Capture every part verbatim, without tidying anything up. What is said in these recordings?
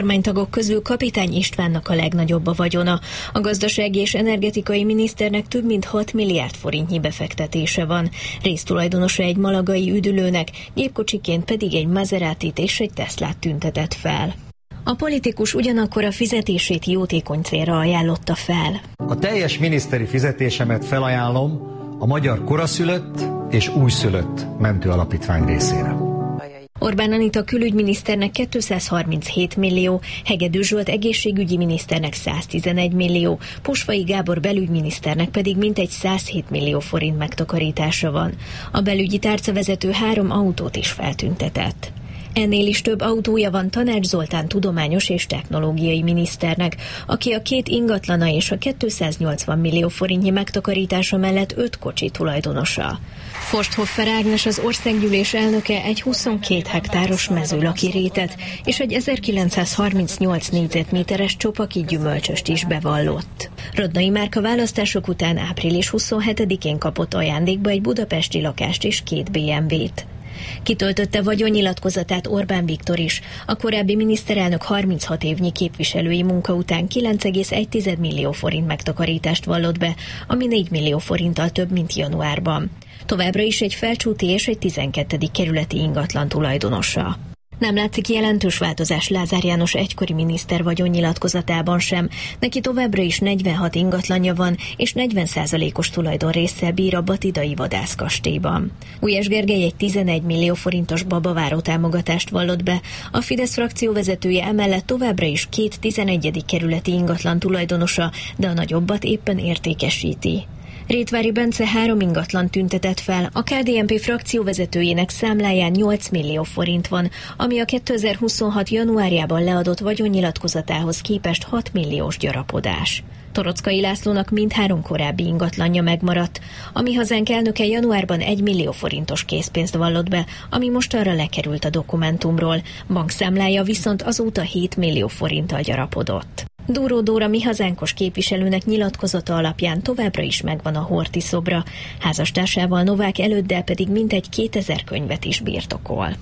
Kormánytagok közül Kapitány Istvánnak a legnagyobb a vagyona. A gazdasági és energetikai miniszternek több mint hat milliárd forintnyi befektetése van. Résztulajdonosa egy malagai üdülőnek, gépkocsiként pedig egy Maseratit és egy Teslát tüntetett fel. A politikus ugyanakkor a fizetését jótékony célra ajánlotta fel. A teljes miniszteri fizetésemet felajánlom a Magyar Koraszülött és Újszülött Mentő Alapítvány részére. Orbán Anita külügyminiszternek kétszázharminchét millió, Hegedű Zsolt egészségügyi miniszternek száztizenegy millió, Pusvai Gábor belügyminiszternek pedig mintegy százhét millió forint megtakarítása van. A belügyi tárcavezető három autót is feltüntetett. Ennél is több autója van Tanács Zoltán tudományos és technológiai miniszternek, aki a két ingatlana és a kétszáznyolcvan millió forintnyi megtakarítása mellett öt kocsi tulajdonosa. Forsthoffer Ágnes, az országgyűlés elnöke egy huszonkét hektáros mezőlakirétet és egy ezerkilencszázharmincnyolc négyzetméteres csopaki gyümölcsöst is bevallott. Rodnai Márka választások után április huszonhetedikén kapott ajándékba egy budapesti lakást és két bé em vét. Kitöltötte vagyonnyilatkozatát Orbán Viktor is. A korábbi miniszterelnök harminchat évnyi képviselői munka után kilenc egész egy millió forint megtakarítást vallott be, ami négy millió forinttal több, mint januárban. Továbbra is egy felcsúti és egy tizenkettedik kerületi ingatlan tulajdonosa. Nem látszik jelentős változás Lázár János egykori miniszter vagyonnyilatkozatában sem. Neki továbbra is negyvenhat ingatlanja van, és negyven százalékos tulajdonrésszel bír a batidai vadászkastélyban. Ujjás Gergely egy tizenegy millió forintos babaváró támogatást vallott be. A Fidesz frakció vezetője emellett továbbra is két tizenegyedik kerületi ingatlan tulajdonosa, de a nagyobbat éppen értékesíti. Rétvári Bence három ingatlan tüntetett fel, a ká dé en pé frakcióvezetőjének számláján nyolc millió forint van, ami a kétezer-huszonhat januárjában leadott vagyonnyilatkozatához képest hat milliós gyarapodás. Toroczkai Lászlónak mindhárom korábbi ingatlanja megmaradt. A Mi Hazánk elnöke januárban egy millió forintos készpénzt vallott be, ami mostanra lekerült a dokumentumról. Bankszámlája viszont azóta hét millió forinttal gyarapodott. Dóró Dóra Mi Hazánkos képviselőnek nyilatkozata alapján továbbra is megvan a Horthy szobra, házastársával Novák Előddel pedig mintegy kétezer könyvet is birtokol.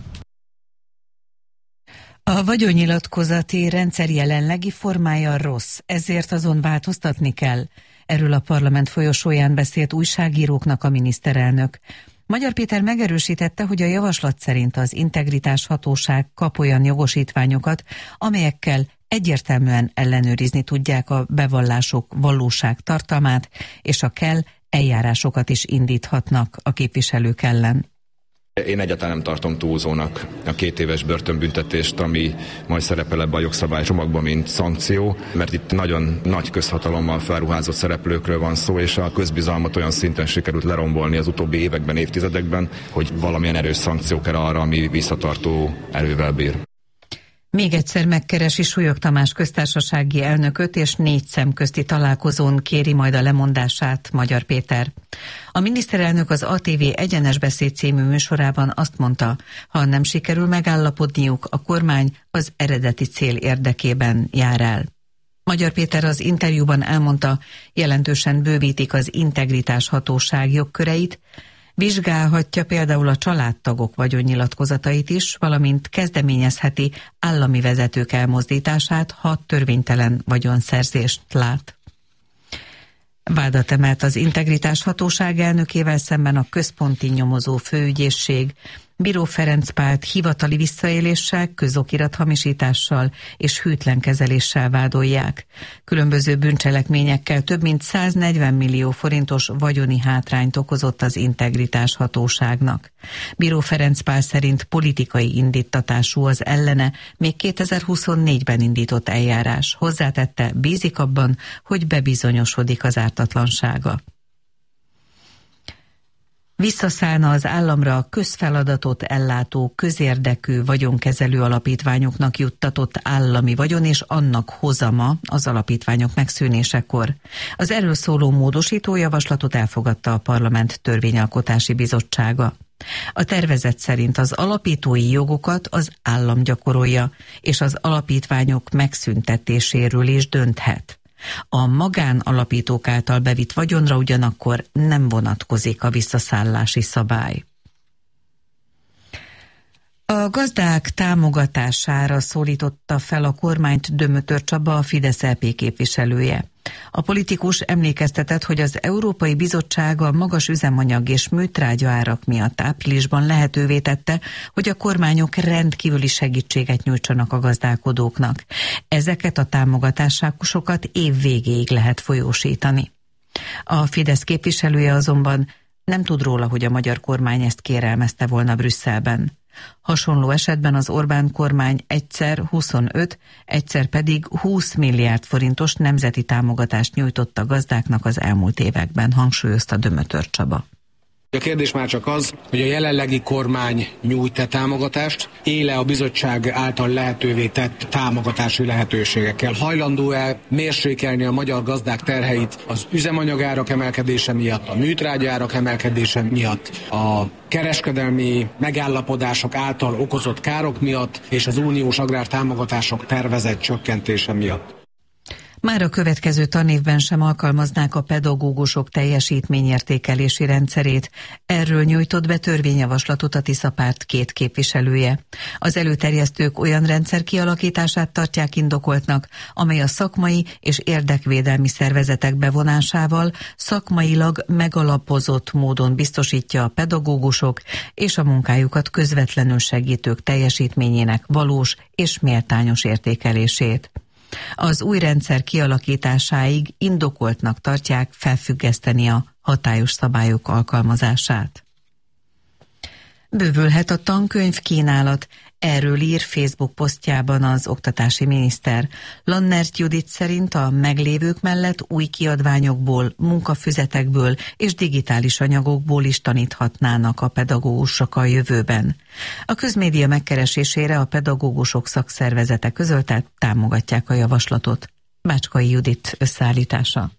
A vagyonnyilatkozati rendszer jelenlegi formája rossz, ezért azon változtatni kell. Erről a parlament folyosóján beszélt újságíróknak a miniszterelnök. Magyar Péter megerősítette, hogy a javaslat szerint az Integritás Hatóság kap olyan jogosítványokat, amelyekkel egyértelműen ellenőrizni tudják a bevallások valóság tartalmát, és ha kell, eljárásokat is indíthatnak a képviselők ellen. Én egyáltalán nem tartom túlzónak a két éves börtönbüntetést, ami majd szerepel ebbe a jogszabálycsomagban, mint szankció, mert itt nagyon nagy közhatalommal felruházott szereplőkről van szó, és a közbizalmat olyan szinten sikerült lerombolni az utóbbi években, évtizedekben, hogy valamilyen erős szankció kell arra, ami visszatartó erővel bír. Még egyszer megkeresi Súlyog Tamás köztársasági elnököt, és négy szemközti találkozón kéri majd a lemondását Magyar Péter. A miniszterelnök az á té vé Egyenes Beszéd című műsorában azt mondta, ha nem sikerül megállapodniuk, a kormány az eredeti cél érdekében jár el. Magyar Péter az interjúban elmondta, jelentősen bővítik az Integritás Hatóság jogköreit, vizsgálhatja például a családtagok vagyonnyilatkozatait is, valamint kezdeményezheti állami vezetők elmozdítását, ha törvénytelen vagyonszerzést lát. Vádat emelt az Integritás Hatóság elnökével szemben a Központi Nyomozó Főügyészség. Bíró Ferenc Pált hivatali visszaéléssel, közokirathamisítással és hűtlen kezeléssel vádolják. Különböző bűncselekményekkel több mint száznegyven millió forintos vagyoni hátrányt okozott az Integritás Hatóságnak. Bíró Ferenc Pál szerint politikai indíttatású az ellene még kétezer-huszonnégyben indított eljárás. Hozzátette, bízik abban, hogy bebizonyosodik az ártatlansága. Visszaszállna az államra a közfeladatot ellátó, közérdekű vagyonkezelő alapítványoknak juttatott állami vagyon és annak hozama az alapítványok megszűnésekor. Az erről szóló módosító javaslatot elfogadta a Parlament Törvényalkotási Bizottsága. A tervezet szerint az alapítói jogokat az állam gyakorolja, és az alapítványok megszüntetéséről is dönthet. A magánalapítók által bevitt vagyonra ugyanakkor nem vonatkozik a visszaszállási szabály. A gazdák támogatására szólította fel a kormányt Dömötör Csaba, a Fidesz é pé képviselője. A politikus emlékeztetett, hogy az Európai Bizottság a magas üzemanyag és műtrágya árak miatt áprilisban lehetővé tette, hogy a kormányok rendkívüli segítséget nyújtsanak a gazdálkodóknak. Ezeket a támogatásokat év végéig lehet folyósítani. A Fidesz képviselője azonban nem tud róla, hogy a magyar kormány ezt kérelmezte volna Brüsszelben. Hasonló esetben az Orbán kormány egyszer huszonöt, egyszer pedig húsz milliárd forintos nemzeti támogatást nyújtott a gazdáknak az elmúlt években, hangsúlyozta Dömötör Csaba. A kérdés már csak az, hogy a jelenlegi kormány nyújt-e támogatást, éle a bizottság által lehetővé tett támogatási lehetőségekkel. Hajlandó-e mérsékelni a magyar gazdák terheit az üzemanyagárak emelkedése miatt, a műtrágyárak emelkedése miatt, a kereskedelmi megállapodások által okozott károk miatt és az uniós agrártámogatások tervezett csökkentése miatt. Már a következő tanévben sem alkalmaznák a pedagógusok teljesítményértékelési rendszerét. Erről nyújtott be törvényjavaslatot a Tisza Párt két képviselője. Az előterjesztők olyan rendszer kialakítását tartják indokoltnak, amely a szakmai és érdekvédelmi szervezetek bevonásával szakmailag megalapozott módon biztosítja a pedagógusok és a munkájukat közvetlenül segítők teljesítményének valós és méltányos értékelését. Az új rendszer kialakításáig indokoltnak tartják felfüggeszteni a hatályos szabályok alkalmazását. Bővülhet a tankönyv kínálat, erről ír Facebook posztjában az oktatási miniszter. Lannert Judit szerint a meglévők mellett új kiadványokból, munkafüzetekből és digitális anyagokból is taníthatnának a pedagógusok a jövőben. A közmédia megkeresésére a pedagógusok szakszervezete közölte, támogatják a javaslatot. Bácskai Judit összeállítása.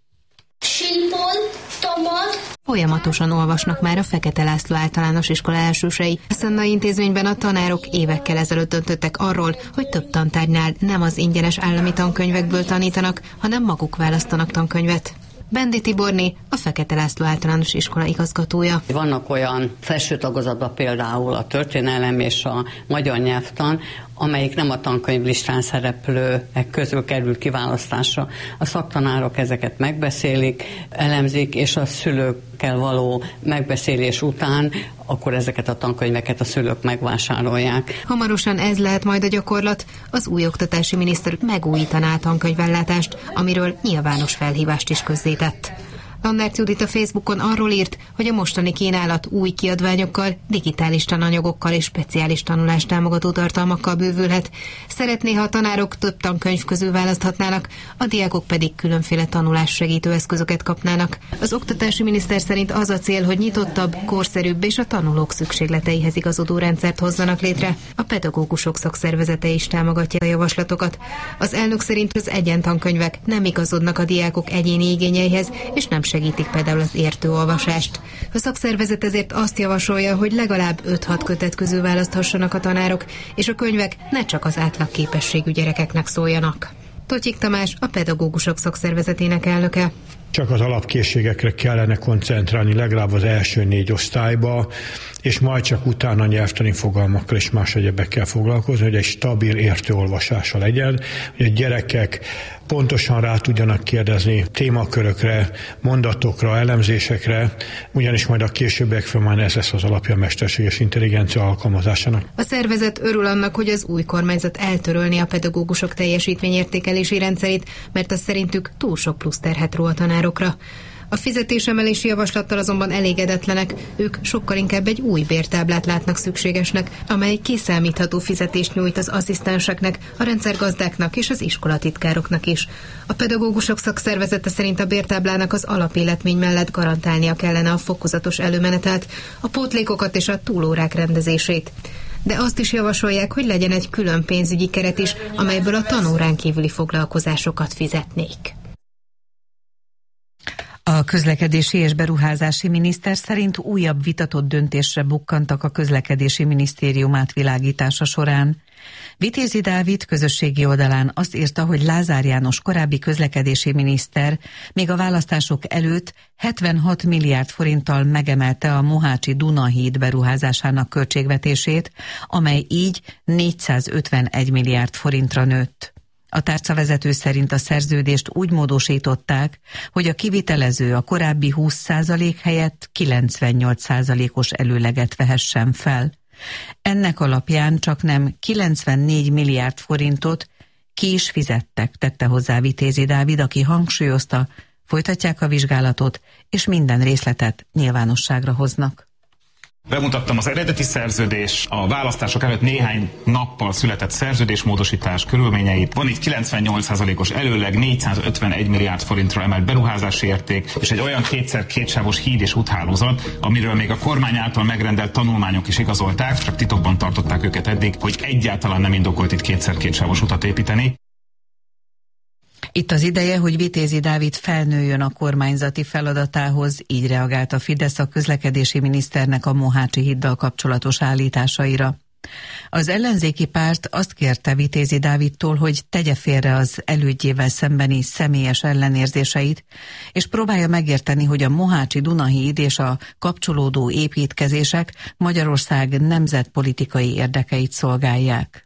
Folyamatosan olvasnak már a Fekete László általános iskola elsősei. A Szannai intézményben a tanárok évekkel ezelőtt döntöttek arról, hogy több tantárgynál nem az ingyenes állami tankönyvekből tanítanak, hanem maguk választanak tankönyvet. Bendi Tiborné, a Fekete László általános iskola igazgatója. Vannak olyan felső tagozatban például a történelem és a magyar nyelvtan, amelyik nem a tankönyvlistán szereplőek közül kerül kiválasztásra. A szaktanárok ezeket megbeszélik, elemzik, és a szülőkkel való megbeszélés után akkor ezeket a tankönyveket a szülők megvásárolják. Hamarosan ez lehet majd a gyakorlat. Az új oktatási miniszter megújítaná a tankönyvellátást, amiről nyilvános felhívást is közzétett. Lannert Judit a Facebookon arról írt, hogy a mostani kínálat új kiadványokkal, digitális tananyagokkal és speciális tanulást támogató tartalmakkal bővülhet. Szeretné, ha a tanárok több tankönyv közül választhatnának, a diákok pedig különféle tanulás segítő eszközöket kapnának. Az oktatási miniszter szerint az a cél, hogy nyitottabb, korszerűbb és a tanulók szükségleteihez igazodó rendszert hozzanak létre. A pedagógusok szakszervezete is támogatja a javaslatokat. Az elnök szerint az egyentankönyvek nem igazodnak a diákok egyéni igényeihez, és nem segítik például az értő olvasást. A szakszervezet ezért azt javasolja, hogy legalább öt-hat kötet közül választhassanak a tanárok, és a könyvek ne csak az átlagképességű gyerekeknek szóljanak. Totyik Tamás, a pedagógusok szakszervezetének elnöke. Csak az alapkészségekre kellene koncentrálni legalább az első négy osztályba, és majd csak utána nyelvtani fogalmakkal és más egyebekkel foglalkozni, hogy egy stabil értőolvasása legyen, hogy a gyerekek pontosan rá tudjanak kérdezni témakörökre, mondatokra, elemzésekre, ugyanis majd a későbbiekben már ez lesz az alapja a mesterséges intelligencia alkalmazásának. A szervezet örül annak, hogy az új kormányzat eltörölni a pedagógusok teljesítményértékelési rendszerét, mert az szerintük túl sok plusz terhet ró a tanárokra. A fizetésemelési javaslattal azonban elégedetlenek, ők sokkal inkább egy új bértáblát látnak szükségesnek, amely kiszámítható fizetést nyújt az asszisztenseknek, a rendszergazdáknak és az iskolatitkároknak is. A pedagógusok szakszervezete szerint a bértáblának az alapéletmény mellett garantálnia kellene a fokozatos előmenetelt, a pótlékokat és a túlórák rendezését. De azt is javasolják, hogy legyen egy külön pénzügyi keret is, amelyből a tanórán kívüli foglalkozásokat fizetnék. A közlekedési és beruházási miniszter szerint újabb vitatott döntésre bukkantak a közlekedési minisztérium átvilágítása során. Vitézi Dávid közösségi oldalán azt írta, hogy Lázár János korábbi közlekedési miniszter még a választások előtt hetvenhat milliárd forinttal megemelte a Mohácsi Duna-híd beruházásának költségvetését, amely így négyszázötvenegy milliárd forintra nőtt. A tárcavezető szerint a szerződést úgy módosították, hogy a kivitelező a korábbi húsz százalék helyett kilencvennyolc százalékos előleget vehessen fel. Ennek alapján csaknem kilencvennégy milliárd forintot ki is fizettek, tette hozzá Vitézi Dávid, aki hangsúlyozta, folytatják a vizsgálatot, és minden részletet nyilvánosságra hoznak. Bemutattam az eredeti szerződés, a választások előtt néhány nappal született szerződésmódosítás körülményeit. Van itt kilencvennyolc százalékos előleg, négyszázötvenegy milliárd forintra emelt beruházási érték, és egy olyan kétszer kétsávos híd és úthálózat, amiről még a kormány által megrendelt tanulmányok is igazolták, csak titokban tartották őket eddig, hogy egyáltalán nem indokolt itt kétszer kétsávos utat építeni. Itt az ideje, hogy Vitézi Dávid felnőjön a kormányzati feladatához, így reagált a Fidesz a közlekedési miniszternek a Mohácsi híddal kapcsolatos állításaira. Az ellenzéki párt azt kérte Vitézi Dávidtól, hogy tegye félre az elődjével szembeni személyes ellenérzéseit, és próbálja megérteni, hogy a Mohácsi Duna-híd és a kapcsolódó építkezések Magyarország nemzetpolitikai érdekeit szolgálják.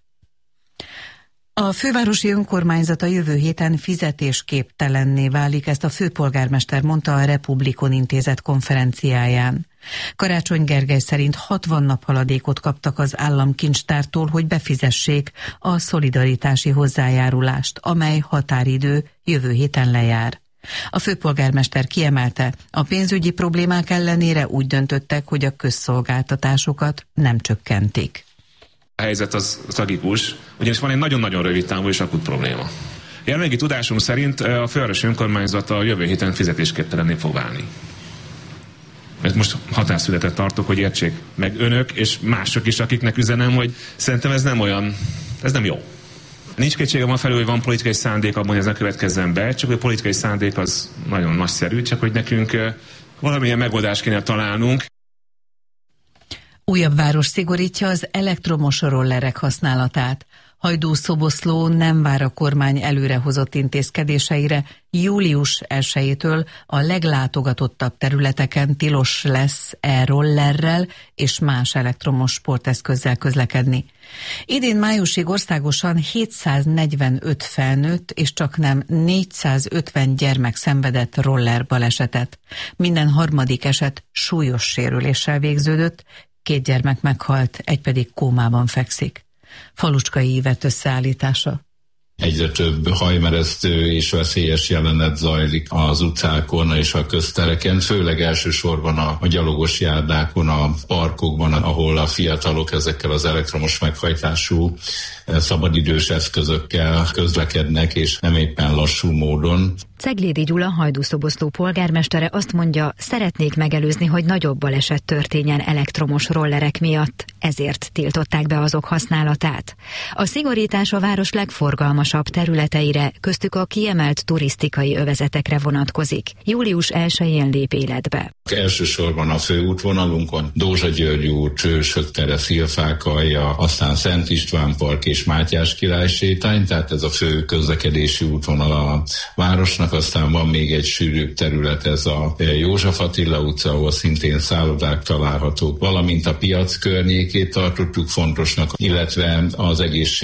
A fővárosi önkormányzat a jövő héten fizetésképtelenné válik, ezt a főpolgármester mondta a Republikon Intézet konferenciáján. Karácsony Gergely szerint hatvan nap haladékot kaptak az államkincstártól, hogy befizessék a szolidaritási hozzájárulást, amely határidő jövő héten lejár. A főpolgármester kiemelte, a pénzügyi problémák ellenére úgy döntöttek, hogy a közszolgáltatásokat nem csökkentik. A helyzet az tragikus, ugyanis van egy nagyon-nagyon rövid távú és akut probléma. Jelenlegi tudásunk szerint a fővárosi önkormányzat a jövő héten fizetésképtelenné fog válni. Ezt most határszületet tartok, hogy értsék meg önök és mások is, akiknek üzenem, hogy szerintem ez nem olyan, ez nem jó. Nincs kétségem a felül, hogy van politikai szándék abban, hogy ez ne következzen be, csak hogy a politikai szándék az nagyon nagyszerű, csak hogy nekünk valamilyen megoldást kéne találnunk. Újabb város szigorítja az elektromos rollerek használatát. Hajdú-Szoboszló nem vár a kormány előrehozott intézkedéseire. július elsejétől a leglátogatottabb területeken tilos lesz e-rollerrel és más elektromos sporteszközzel közlekedni. Idén májusig országosan hétszáznegyvenöt felnőtt és csaknem négyszázötven gyermek szenvedett roller balesetet. Minden harmadik eset súlyos sérüléssel végződött, két gyermek meghalt, egy pedig kómában fekszik. Falucskai Ivett összeállítása. Egyre több hajmeresztő és veszélyes jelenet zajlik az utcákon és a köztereken, főleg elsősorban a, a gyalogos járdákon, a parkokban, ahol a fiatalok ezekkel az elektromos meghajtású szabadidős eszközökkel közlekednek, és nem éppen lassú módon. Ceglédi Gyula, Hajdú-Szoboszló polgármestere azt mondja, szeretnék megelőzni, hogy nagyobb baleset történjen elektromos rollerek miatt, ezért tiltották be azok használatát. A szigorítás a város legforgalmasabb területeire, köztük a kiemelt turisztikai övezetekre vonatkozik. július elsején lép életbe. Elsősorban a főútvonalunkon Dózsa-György út, Hősök tere, Szilfákalja, aztán Szent István park és Mátyás király sétány, tehát ez a fő közlekedési útvonal a városnak. Aztán van még egy sűrűbb terület, ez a József Attila utca, ahol szintén szállodák találhatók, valamint a piac környékét tartottuk fontosnak, illetve az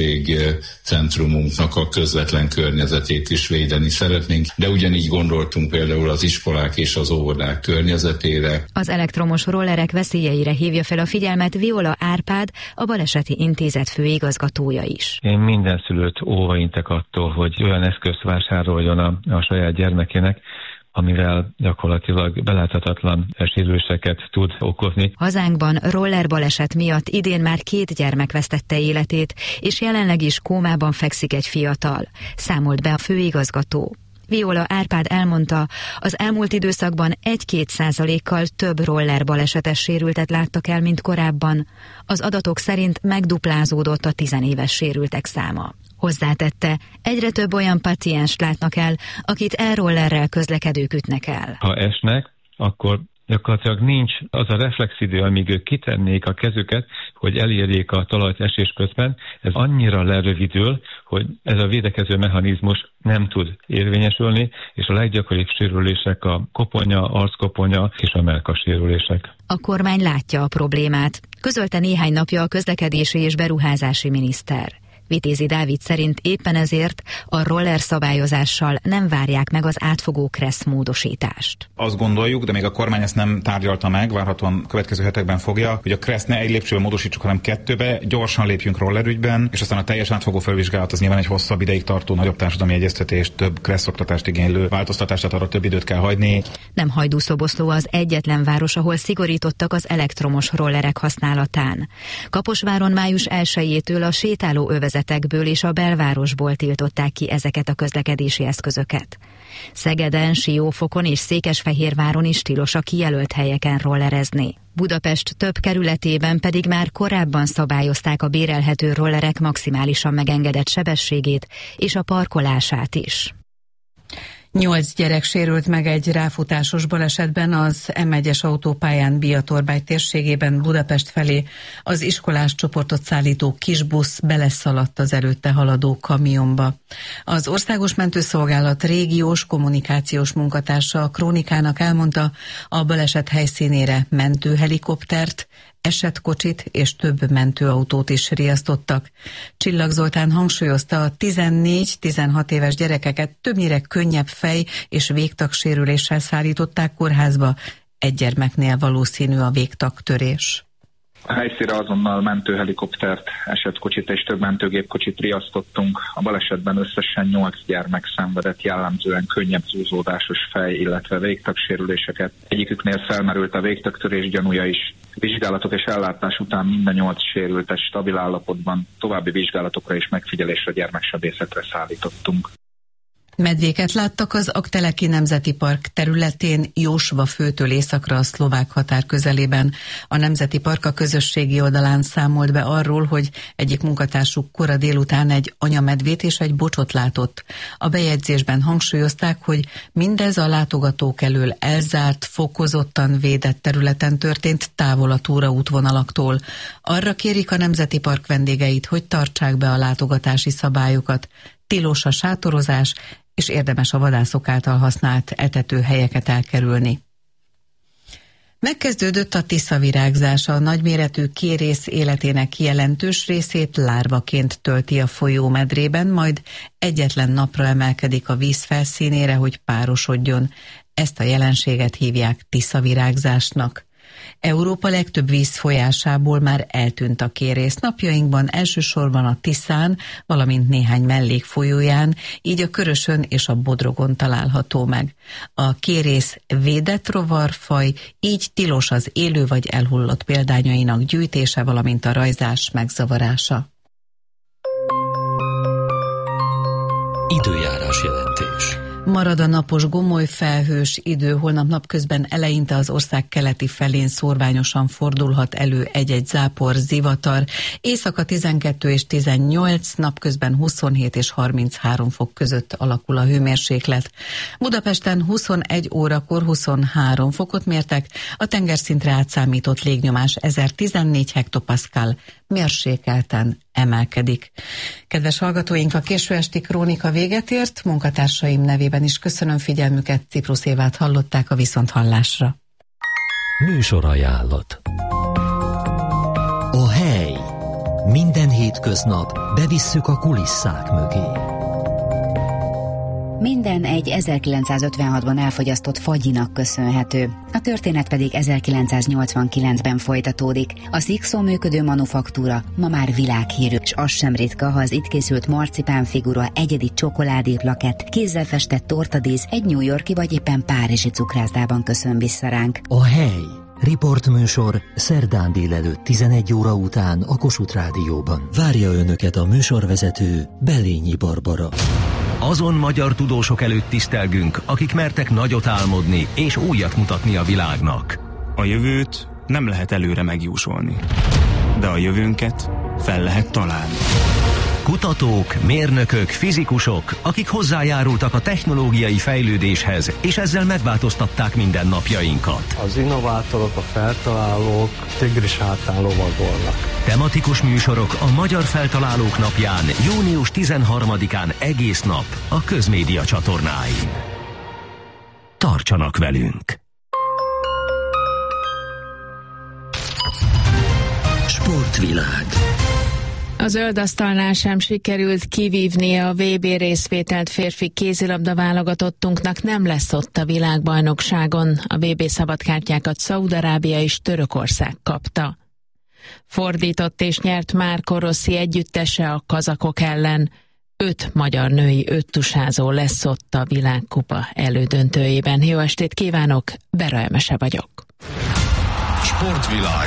egészségcentrumunknak a közvetlen környezetét is védeni szeretnénk, de ugyanígy gondoltunk például az iskolák és az óvodák környezetére. Az elektromos rollerek veszélyeire hívja fel a figyelmet Viola Árpád, a Baleseti Intézet főigazgatója is. Én minden szülőt óvaintek attól, hogy olyan eszközt vásároljon a, a saját gyermekének, amivel gyakorlatilag beláthatatlan sérüléseket tud okozni. Hazánkban roller baleset miatt idén már két gyermek vesztette életét, és jelenleg is kómában fekszik egy fiatal, számolt be a főigazgató. Viola Árpád elmondta, az elmúlt időszakban egy-két százalékkal több roller balesetes sérültet láttak el, mint korábban. Az adatok szerint megduplázódott a tizenéves sérültek száma. Hozzátette, egyre több olyan pacienst látnak el, akit e-rollerrel közlekedők ütnek el. Ha esnek, akkor gyakorlatilag nincs az a reflexidő, amíg ők kitennék a kezüket, hogy elérjék a talajt esés közben. Ez annyira lerövidül, hogy ez a védekező mechanizmus nem tud érvényesülni, és a leggyakoribb sérülések a koponya, arckoponya és a mellkas sérülések. A kormány látja a problémát, közölte néhány napja a közlekedési és beruházási miniszter. Vitézi Dávid szerint éppen ezért a roller szabályozással nem várják meg az átfogó kressz módosítást. Azt gondoljuk, de még a kormány ezt nem tárgyalta meg, várhatóan következő hetekben fogja, hogy a kressz ne egy lépcsővel módosítsuk, hanem kettőbe, gyorsan lépjünk rollerügyben, és aztán a teljes átfogó felvizsgálat az nyilván egy hosszabb ideig tartó, nagyobb társadalmi egyeztetés, több kressz oktatást igénylő változtatást, tehát arra több időt kell hagyni. Nem Hajdúszoboszló az egyetlen város, ahol szigorítottak az elektromos rollerek használatán. Kaposváron május elsejétől a sétáló övezetekből és a belvárosból tiltották ki ezeket a közlekedési eszközöket. Szegeden, Siófokon és Székesfehérváron is tilos a kijelölt helyeken rollerezni. Budapest több kerületében pedig már korábban szabályozták a bérelhető rollerek maximálisan megengedett sebességét és a parkolását is. Nyolc gyerek sérült meg egy ráfutásos balesetben az M egyes autópályán Biatorbágy térségében Budapest felé. Az iskolás csoportot szállító kisbusz beleszaladt az előtte haladó kamionba. Az Országos Mentőszolgálat régiós kommunikációs munkatársa a Krónikának elmondta, a baleset helyszínére mentőhelikoptert, esetkocsit és több mentőautót is riasztottak. Csillag Zoltán hangsúlyozta, a tizennégy-tizenhat éves gyerekeket többnyire könnyebb fej- és végtagsérüléssel szállították kórházba, egy gyermeknél valószínű a végtagtörés. A helyszínre azonnal mentőhelikoptert, esetkocsit és több mentőgépkocsit riasztottunk. A balesetben összesen nyolc gyermek szenvedett jellemzően könnyebb zúzódásos fej, illetve végtagsérüléseket. Egyiküknél felmerült a végtagtörés gyanúja is. Vizsgálatok és ellátás után minden nyolc sérültet stabil állapotban, további vizsgálatokra és megfigyelésre gyermeksebészetre szállítottunk. Medvéket láttak az Aggteleki Nemzeti Park területén, Jósva főtől északra a szlovák határ közelében. A Nemzeti Park a közösségi oldalán számolt be arról, hogy egyik munkatársuk kora délután egy anyamedvét és egy bocsot látott. A bejegyzésben hangsúlyozták, hogy mindez a látogatók elől elzárt, fokozottan védett területen történt, távol a túraútvonalaktól. Arra kérik a Nemzeti Park vendégeit, hogy tartsák be a látogatási szabályokat. Tilos a sátorozás, és érdemes a vadászok által használt etetőhelyeket elkerülni. Megkezdődött a tiszavirágzás, a nagyméretű kérész életének jelentős részét lárvaként tölti a folyómedrében, majd egyetlen napra emelkedik a víz felszínére, hogy párosodjon. Ezt a jelenséget hívják tiszavirágzásnak. Európa legtöbb vízfolyásából már eltűnt a kérész. Napjainkban elsősorban a Tiszán, valamint néhány mellékfolyóján, így a Körösön és a Bodrogon található meg. A kérész védett rovarfaj, így tilos az élő vagy elhullott példányainak gyűjtése, valamint a rajzás megzavarása. Időjárás jelentés. Marad a napos, gomoly, felhős idő, holnap napközben eleinte az ország keleti felén szórványosan fordulhat elő egy-egy zápor, zivatar, éjszaka tizenkettő és tizennyolc, napközben huszonhét és harminchárom fok között alakul a hőmérséklet. Budapesten huszonegy órakor huszonhárom fokot mértek, a tengerszintre átszámított légnyomás ezertizennégy hektopaszkál, mérsékelten emelkedik. Kedves hallgatóink, a késő esti krónika véget ért, munkatársaim nevében is köszönöm figyelmüket, Ciprus Évát hallották, a viszonthallásra. Műsorajánlat. A hely. Minden hétköznap bevisszük a kulisszák mögé. Minden egy ezerkilencszázötvenhatban elfogyasztott fagyinak köszönhető, a történet pedig ezerkilencszáznyolcvankilencben folytatódik. A Szikszón működő manufaktúra ma már világhírű, és az sem ritka, ha az itt készült marcipánfigura, egyedi csokoládéplakett, kézzel festett tortadísz egy New Yorki vagy éppen párizsi cukrászdában köszön vissza ránk. A hely. Riportműsor szerdán délelőtt tizenegy óra után a Kossuth Rádióban. Várja önöket a műsorvezető, Belényi Barbara. Azon magyar tudósok előtt tisztelgünk, akik mertek nagyot álmodni és újat mutatni a világnak. A jövőt nem lehet előre megjósolni, de a jövőnket fel lehet találni. Kutatók, mérnökök, fizikusok, akik hozzájárultak a technológiai fejlődéshez, és ezzel megváltoztatták mindennapjainkat. Az innovátorok, a feltalálók tigris hátán lovagolnak. Tematikus műsorok a Magyar Feltalálók Napján, június tizenharmadikán egész nap a Közmédia csatornáin. Tartsanak velünk! Sportvilág. A zöldasztalnál sem sikerült kivívnia a vé bé részvételt férfi kézilabda válogatottunknak, nem lesz ott a világbajnokságon. A vé bé szabadkártyákat Szaúd-Arábia és Törökország kapta. Fordított és nyert Marco Rossi együttese a kazakok ellen. Öt magyar női öttusázó lesz ott a világkupa elődöntőjében. Jó estét kívánok, Bera Emese vagyok. Sportvilág.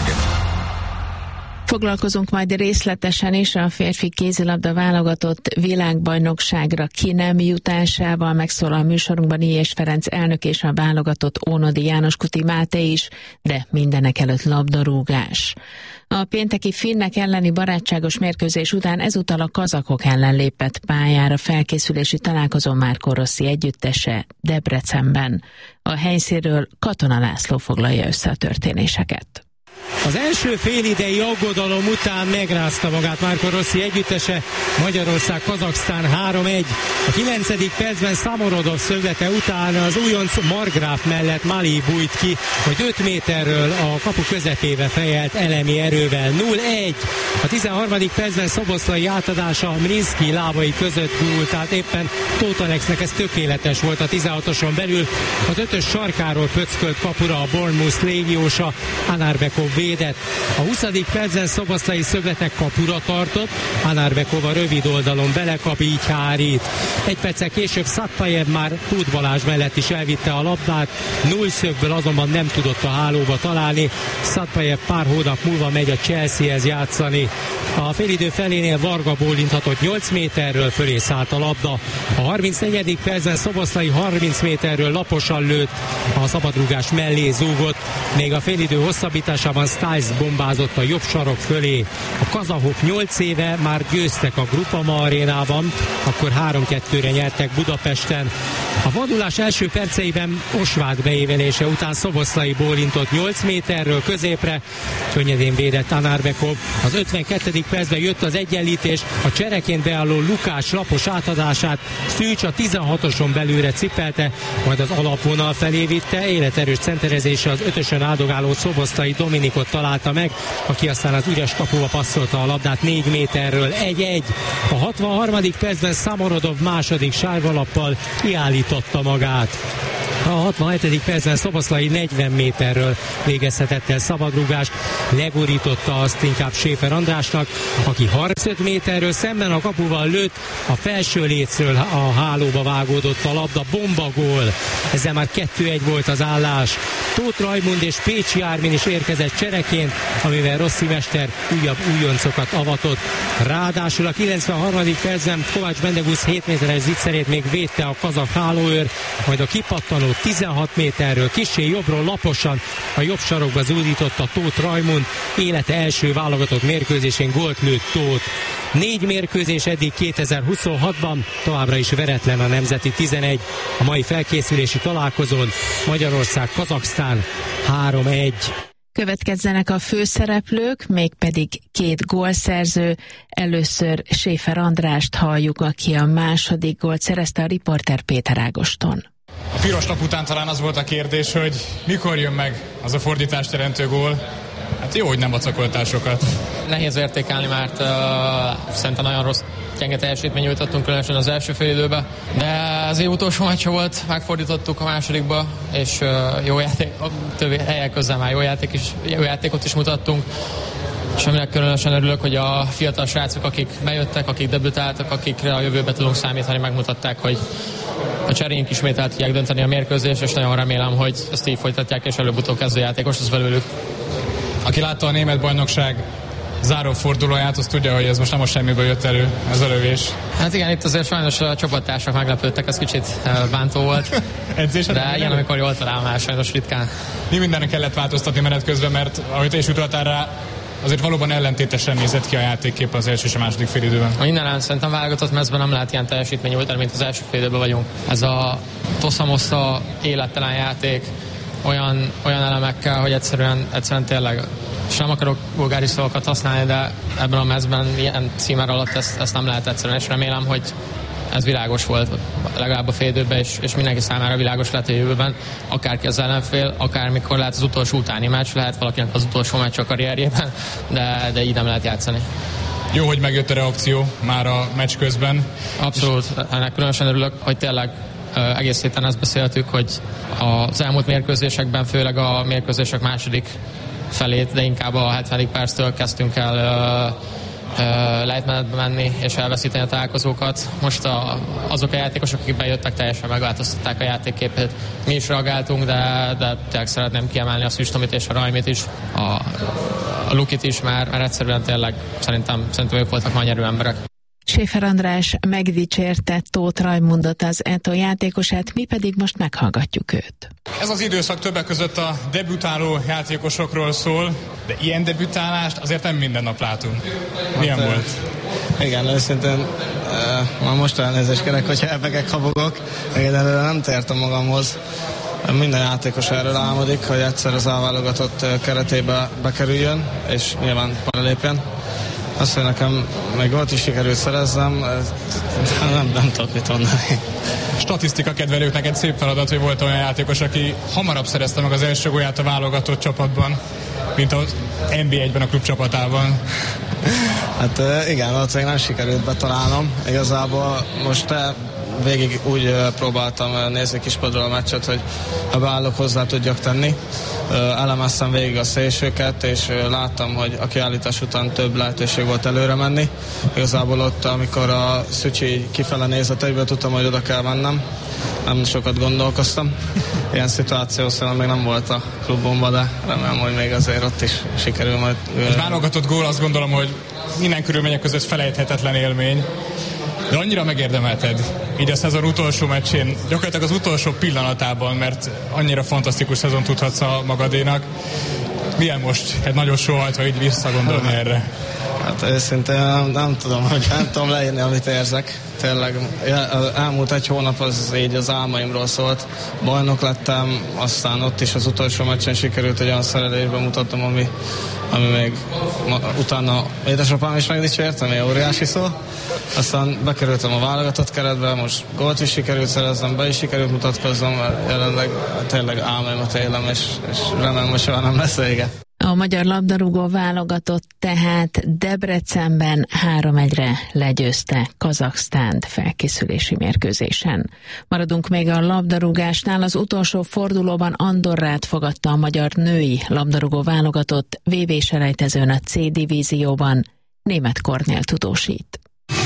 Foglalkozunk majd részletesen is a férfi kézilabda válogatott világbajnokságra ki nem jutásával. Megszólal a műsorunkban Ilyes Ferenc elnök és a válogatott Ónodi János Kuti Máté is, de mindenek előtt labdarúgás. A pénteki finnek elleni barátságos mérkőzés után ezúttal a kazakok ellen lépett pályára felkészülési találkozón Marco Rossi együttese Debrecenben. A helyszínről Katona László foglalja össze a történéseket. Az első félidei aggodalom után megrázta magát Marco Rossi együttese, Magyarország-Kazaksztán három egy. A kilencedik percben Samorodov szöglete után az újonc Margráf mellett Mali bújt ki, hogy öt méterről a kapu közepébe fejelt elemi erővel. null egy. A tizenharmadik percben Szoboszlai átadása Mrinszki lábai között gurult, tehát éppen Tóth Alexnek ez tökéletes volt a tizenhatoson belül. Az ötös sarkáról pöckölt kapura a Bournemouth légiósa, Anarbekov védett. A huszadik percben Szoboszlai szögletek kapura tartott, Anarbekov a rövid oldalon belekap, így hárít. Egy perccel később Szatpajev már Tóth Balázs mellett is elvitte a labdát, null szögből azonban nem tudott a hálóba találni. Szatpajev pár hónap múlva megy a Chelseahez játszani. A félidő felénél Varga bólinthatott nyolc méterről, fölé szállt a labda. A harmincnegyedik percben Szoboszlai harminc méterről laposan lőtt, a szabadrúgás mellé zúgott, még a félidő hosszabbításában Stiles bombázott a jobb sarok fölé. A kazahok nyolc éve már győztek a Groupama arénában, akkor három kettőre nyertek Budapesten. A fordulás első perceiben Osváth beévelése után Szoboszlai bólintott nyolc méterről középre, könnyedén védett Anarbekov. Az ötvenkettedik percben jött az egyenlítés, a csereként beálló Lukács lapos átadását Szűcs a tizenhatoson belőle cipelte, majd az alapvonal felé vitte, életerős centerezése az ötösön áldogáló Szoboszlai Dominikot találta meg, aki aztán az üres kapuba passzolta a labdát négy méterről. egy egy. A hatvanharmadik percben Samorodov második sárgalappal kiállította magát. A hatvanhetedik percben Szoboszlai negyven méterről végezhetett el szabadrúgást, legurította azt inkább Schäfer Andrásnak, aki harmincöt méterről szemben a kapuval lőtt, a felső lécről a hálóba vágódott a labda, bomba gól. Ezzel már kettő egy volt az állás. Tóth Rajmund és Pécsi Ármin is érkezett csereként, amivel Rossi mester újabb újoncokat avatott. Ráadásul a kilencvenharmadik percben Kovács Bendegusz hét méteres zicserét még védte a kazak hálóőr, majd a kipattanó tizenhat méterről kissé jobbról laposan a jobb sarokba zúdította Tóth Rajmund, élete első válogatott mérkőzésén gólt lőtt Tóth. Négy mérkőzés eddig kétezer-huszonhatban, továbbra is veretlen a nemzeti tizenegy. A mai felkészülési találkozón Magyarország-Kazaksztán három egy. Következzenek a főszereplők, mégpedig két gólszerző. Először Schäfer Andrást halljuk, aki a második gólt szerezte, a riporter Péter Ágoston. A piros nap után talán az volt a kérdés, hogy mikor jön meg az a fordítást jelentő gól. Hát jó, hogy nem vacakoltál sokat. Nehéz értékelni, mert uh, szerintem nagyon rossz, gyenge teljesítmény nyújtottunk, különösen az első fél időben. De az év utolsó meccse volt, megfordítottuk a másodikba, és uh, jó játék, a többi helyek közben már jó, játék is, jó játékot is mutattunk. És aminek különösen örülök, hogy a fiatal srácok, akik bejöttek, akik debütáltak, akikre a jövőbe tudunk számítani, megmutatták, hogy a cserénk ismét el tudják dönteni a mérkőzést, és nagyon remélem, hogy ezt így folytatják, és előbb-utóbb kezdőjátékos lesz belőlük. Aki látta a német bajnokság záró fordulóját, az tudja, hogy ez most nem a semmiből jött elő, ez a lövés. Hát igen, itt azért sajnos a csapattársak meglepődtek, ez kicsit bántó volt. De ilyen, amikor jól talál már sajnos ritkán. Mi mindenre kellett változtatni menet közben, mert ahogy te is utaltál rá, azért valóban ellentétesen nézett ki a játékkép az első és a második fél időben. Minden szerintem válogatott mezben nem lehet ilyen teljesítmény nyújtani, mint az első fél időben vagyunk. Ez a tosza-mossza élettelen játék olyan, olyan elemekkel, hogy egyszerűen, egyszerűen tényleg sem akarok vulgáris szavakat használni, de ebben a mezben ilyen címer alatt ezt, ezt nem lehet egyszerűen, és remélem, hogy ez világos volt legalább a fél időben, és, és mindenki számára világos lehet a jövőben, akárki az ellenfél, akármikor lehet az utolsó utáni meccs, lehet valakinek az utolsó meccs a karrierjében, de, de így nem lehet játszani. Jó, hogy megjött a reakció már a meccs közben. Abszolút, ennek különösen örülök, hogy tényleg egész héten ezt beszéltük, hogy az elmúlt mérkőzésekben, főleg a mérkőzések második felét, de inkább a hetvenedik perctől kezdtünk el lejtmenetbe menni és elveszíteni a találkozókat. Most a, azok a játékosok, akik bejöttek, teljesen megváltoztatták a játékképét. Mi is reagáltunk, de, de tényleg szeretném kiemelni a Szüstomit és a Rajmit is, a, a Lukit is, mert, mert egyszerűen tényleg szerintem, szerintem ők voltak nagy erő emberek. Schäfer András megdicsérte Tóth Rajmundot, az é té o játékosát, mi pedig most meghallgatjuk őt. Ez az időszak többek között a debütáló játékosokról szól, de ilyen debütálást azért nem minden nap látunk. Milyen hát, volt? Igen, őszintén uh, már most elnézést kérek, hogyha ebegek habogok, én előre nem tértem magamhoz. Minden játékos erről álmodik, hogy egyszer az A-válogatott keretébe bekerüljön, és nyilván paralépjen. Azt, hogy nekem még volt is sikerült szereznem, nem, nem tudok mit mondani. Statisztika kedvelők, neked szép feladat, hogy volt olyan játékos, aki hamarabb szerezte meg az első gólját a válogatott csapatban, mint az en bé egyben a klub csapatában. Hát igen, valószínűleg nem sikerült betalálnom. Igazából most végig úgy próbáltam nézni kispadról a meccset, hogy ha beállok, hozzá tudjak tenni. Elemeztem végig a szélsőket, és láttam, hogy a kiállítás után több lehetőség volt előre menni. Igazából ott, amikor a Szücsi kifele nézett, egyből tudtam, hogy oda kell mennem. Nem sokat gondolkoztam. Ilyen szituáció szerintem még nem volt a klubomban, de remélem, hogy még azért ott is sikerül majd. Egy válogatott gól, azt gondolom, hogy minden körülmények között felejthetetlen élmény. De annyira megérdemelted így a szezon utolsó meccsén, gyakorlatilag az utolsó pillanatában, mert annyira fantasztikus szezon tudhatsz a magadénak. Milyen most egy nagyon sóhajtva így visszagondolni erre? Hát őszintén nem, nem tudom, hogy nem tudom leírni, amit érzek. Tényleg elmúlt egy hónap az így az álmaimról szólt. Bajnok lettem, aztán ott is az utolsó meccsen sikerült egy olyan szerelésben mutatnom, ami, ami még ma, utána édesapám is megdicsért, ami óriási szó. Aztán bekerültem a válogatott keretbe, most gólt is sikerült szereznem, be is sikerült mutatkoznom, jelenleg tényleg álmaimat élem, és, és remélem, hogy soha nem lesz vége. A magyar labdarúgó válogatott tehát Debrecenben három egyre legyőzte Kazaksztánt felkészülési mérkőzésen. Maradunk még a labdarúgásnál, az utolsó fordulóban Andorrát fogadta a magyar női labdarúgó válogatott vé bé-selejtezőn a C divízióban. Németh Kornél tudósít.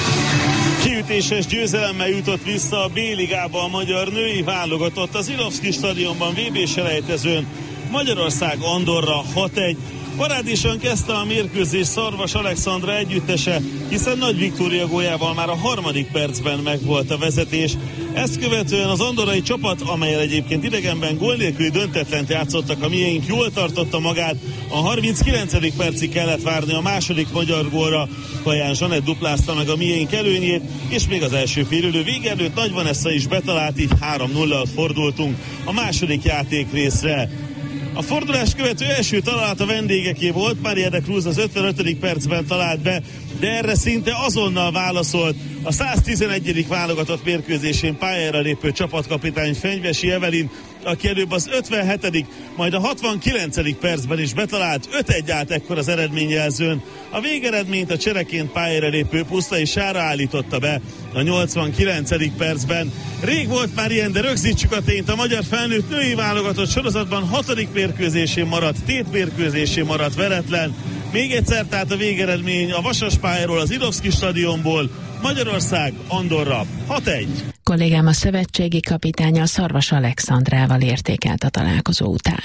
Kiütéses győzelemmel jutott vissza a B-ligába a magyar női válogatott az Ilovszki stadionban vé bé-selejtezőn. Magyarország Andorra hat egy. Parádésan kezdte a mérkőzés Szarvas Alexandra együttese, hiszen Nagy Viktória góljával már a harmadik percben megvolt a vezetés. Ezt követően az andorrai csapat, amellyel egyébként idegenben gól nélküli döntetlent játszottak a miénk, jól tartotta magát. A harminckilencedik percig kellett várni a második magyar gólra. Kaján Zsanett duplázta meg a miénk előnyét, és még az első félidő vége előtt Nagy Vanessa is betalált, így három nullal fordultunk a második játék részre. A fordulás követő első találat a vendégeké volt, Maria de Cruz az ötvenötödik percben talált be, de erre szinte azonnal válaszolt a száztizenegyedik válogatott mérkőzésén pályára lépő csapatkapitány Fenyvesi Evelin, aki előbb az ötvenhetedik majd a hatvankilencedik percben is betalált, öt egy állt ekkor az eredményjelzőn. A végeredményt a csereként pályára lépő Pusztai Sára állította be a nyolcvankilencedik percben. Rég volt már ilyen, de rögzítsük a tényt, a magyar felnőtt női válogatott sorozatban hatodik mérkőzésén maradt, tét mérkőzésén maradt veretlen. Még egyszer tehát a végeredmény a Vasaspályáról, az Ilovszki stadionból, Magyarország Andorra hat egy. Kollégám a szövetségi kapitánya Szarvas Alexandrával értékelt a találkozó után.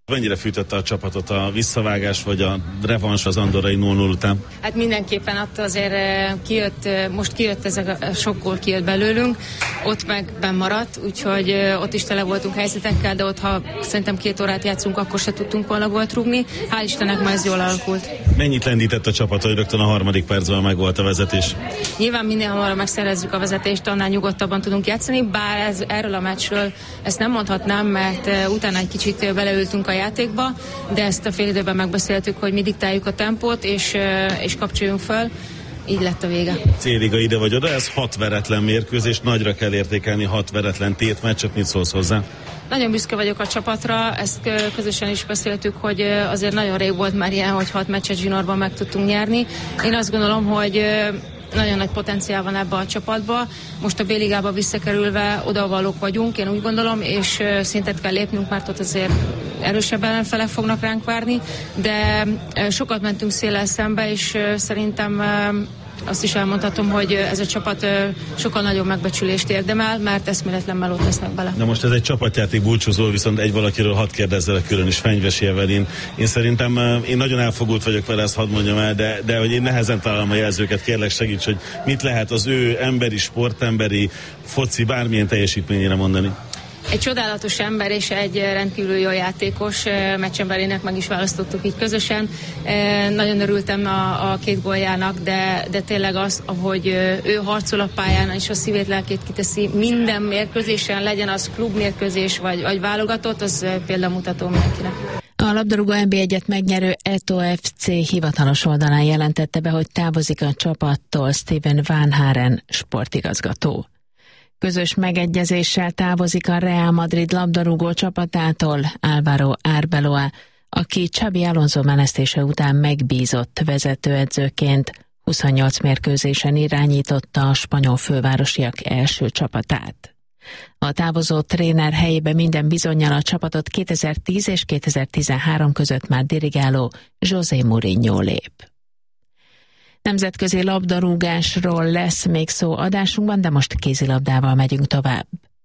Mennyire fűtötte a csapatot a visszavágás vagy a revans az andorrai nulla nulla után? Hát mindenképpen attól azért kijött, most kijött ez a sok gól kijött belőlünk, ott meg bennmaradt, úgyhogy ott is tele voltunk helyzetekkel, de ott ha szerintem két órát játszunk, akkor se tudtunk volna gólt rúgni. Hál' Istennek ma ez jól alakult. Mennyit lendített a csapat, hogy rögtön a harmadik percben meg volt a vezetés? Nyilván minél hamarabb megszerezzük a vezetést, annál nyugodtabban tudunk játszani, bár ez, erről a meccsről ezt nem mondhatnám, mert utána egy kicsit beleültünk a játékba, de ezt a fél időben megbeszéltük, hogy mi diktáljuk a tempót, és, és kapcsoljunk fel. Így lett a vége. C-liga ide vagy oda, ez hat veretlen mérkőzés, nagyra kell értékelni hat veretlen tétmeccset, mit szólsz hozzá? Nagyon büszke vagyok a csapatra, ezt közösen is beszéltük, hogy azért nagyon rég volt már ilyen, hogy hat meccset zsinórban meg tudtunk nyerni. Én azt gondolom, hogy nagyon nagy potenciál van ebbe a csapatba. Most a B-ligába visszakerülve odavalók vagyunk, én úgy gondolom, és szintet kell lépnünk, mert ott azért erősebb ellenfelek fognak ránk várni, de sokat mentünk széllel szembe, és szerintem azt is elmondhatom, hogy ez a csapat sokkal nagyobb megbecsülést érdemel, mert eszméletlen melót tesznek bele. Na most ez egy csapatjáték búcsúzó, viszont egy valakiről hadd kérdezzelek külön is, Fenyvesi Evelin. Én szerintem, én nagyon elfogult vagyok vele, ezt hadd mondjam el, de, de hogy én nehezen találom a jelzőket, kérlek segíts, hogy mit lehet az ő emberi, sportemberi, foci, bármilyen teljesítményére mondani. Egy csodálatos ember és egy rendkívül jó játékos, meccsemberének meg is választottuk így közösen. Nagyon örültem a, a két góljának, de, de tényleg az, ahogy ő harcol a pályán, és a szívét, lelkét kiteszi minden mérkőzésen, legyen az klubmérkőzés vagy, vagy válogatott, az példamutató mindenkinek. A labdarúgó en bé egyet megnyerő Eto ef cé hivatalos oldalán jelentette be, hogy távozik a csapattól Steven Van Haren sportigazgató. Közös megegyezéssel távozik a Real Madrid labdarúgó csapatától Álvaro Arbeloa, aki Xabi Alonso menesztése után megbízott vezetőedzőként, huszonnyolc mérkőzésen irányította a spanyol fővárosiak első csapatát. A távozó tréner helyébe minden bizonnyal a csapatot kétezer-tíz és kétezer-tizenhárom között már dirigáló José Mourinho lép. Nemzetközi labdarúgásról lesz még szó adásunkban, de most kézilabdával megyünk tovább.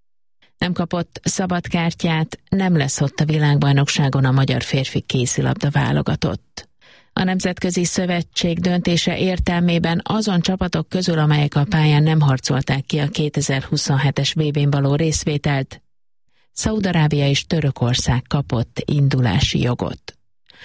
Nem kapott szabadkártyát, nem lesz ott a világbajnokságon a magyar férfi kézilabda válogatott. A Nemzetközi Szövetség döntése értelmében azon csapatok közül, amelyek a pályán nem harcolták ki a kétezer-huszonhetes vé bén való részvételt, Szaúd-Arábia és Törökország kapott indulási jogot.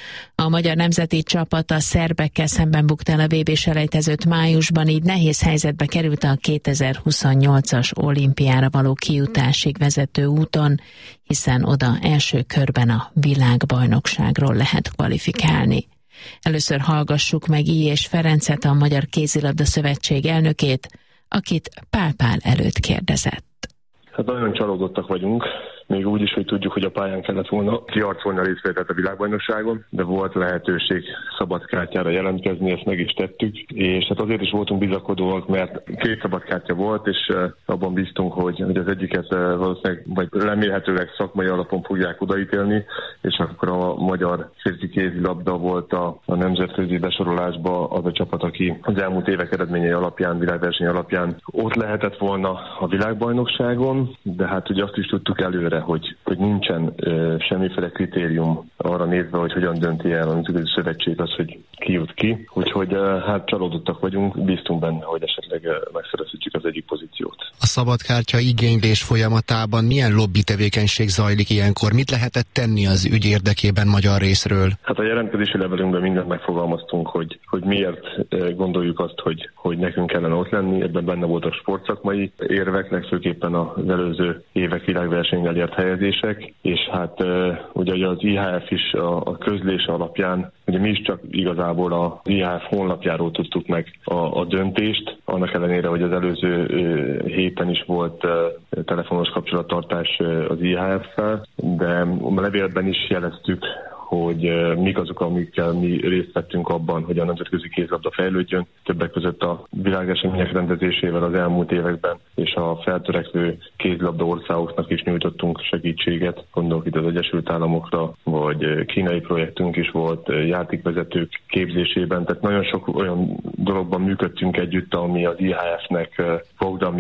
A magyar nemzeti csapat a szerbekkel szemben bukta el a vé bé-selejtezőt májusban, így nehéz helyzetbe került a kétezer-huszonnyolcas olimpiára való kijutásig vezető úton, hiszen oda első körben a világbajnokságról lehet kvalifikálni. Először hallgassuk meg Ilyes Ferencet, a Magyar Kézilabda Szövetség elnökét, akit Pál Pál előtt kérdezett. Hát nagyon csalódottak vagyunk, még úgy is, hogy tudjuk, hogy a pályán kellett volna kiharcolni a részvételt a világbajnokságon, de volt lehetőség szabadkártyára jelentkezni, ezt meg is tettük, és hát azért is voltunk bizakodóak, mert két szabadkártya volt, és abban bíztunk, hogy, hogy az egyiket valószínűleg, vagy remélhetőleg szakmai alapon fogják odaítélni, és akkor a magyar férfi kézilabda volt a, a nemzetközi besorolásban az a csapat, aki az elmúlt évek eredményei alapján, világverseny alapján ott lehetett volna a világbajnokságon, de hát ugye azt is tudtuk előre, hogy, hogy nincsen ö, semmiféle kritérium arra nézve, hogy hogyan dönti el a Nemzetközi Szövetség az, hogy ki jut ki. Úgyhogy ö, hát csalódottak vagyunk, bíztunk benne, hogy esetleg ö, megszerezhetjük az egyik pozíciót. A szabadkártya igénylés folyamatában milyen lobby tevékenység zajlik ilyenkor? Mit lehetett tenni az ügy érdekében magyar részről? Hát a jelentkezési levelünkben mindent megfogalmaztunk, hogy, hogy miért ö, gondoljuk azt, hogy, hogy nekünk kellene ott lenni. Ebben benne voltak sportszakmai érvek, legfőképpen az előző évek világversenynél ért helyezések, és hát ugye az i há ef is a, a közlése alapján, ugye mi is csak igazából az i há ef honlapjáról tudtuk meg a, a döntést, annak ellenére, hogy az előző héten is volt telefonos kapcsolattartás az i há ef-fel, de a levélben is jeleztük, hogy uh, mik azok, amikkel mi részt vettünk abban, hogy a nemzetközi kézilabda fejlődjön, többek között a világesemények rendezésével az elmúlt években, és a feltörekvő kézilabda országoknak is nyújtottunk segítséget, gondolok itt az Egyesült Államokra, vagy kínai projektünk is volt, játékvezetők képzésében, tehát nagyon sok olyan dologban működtünk együtt, ami az i há ef-nek programja,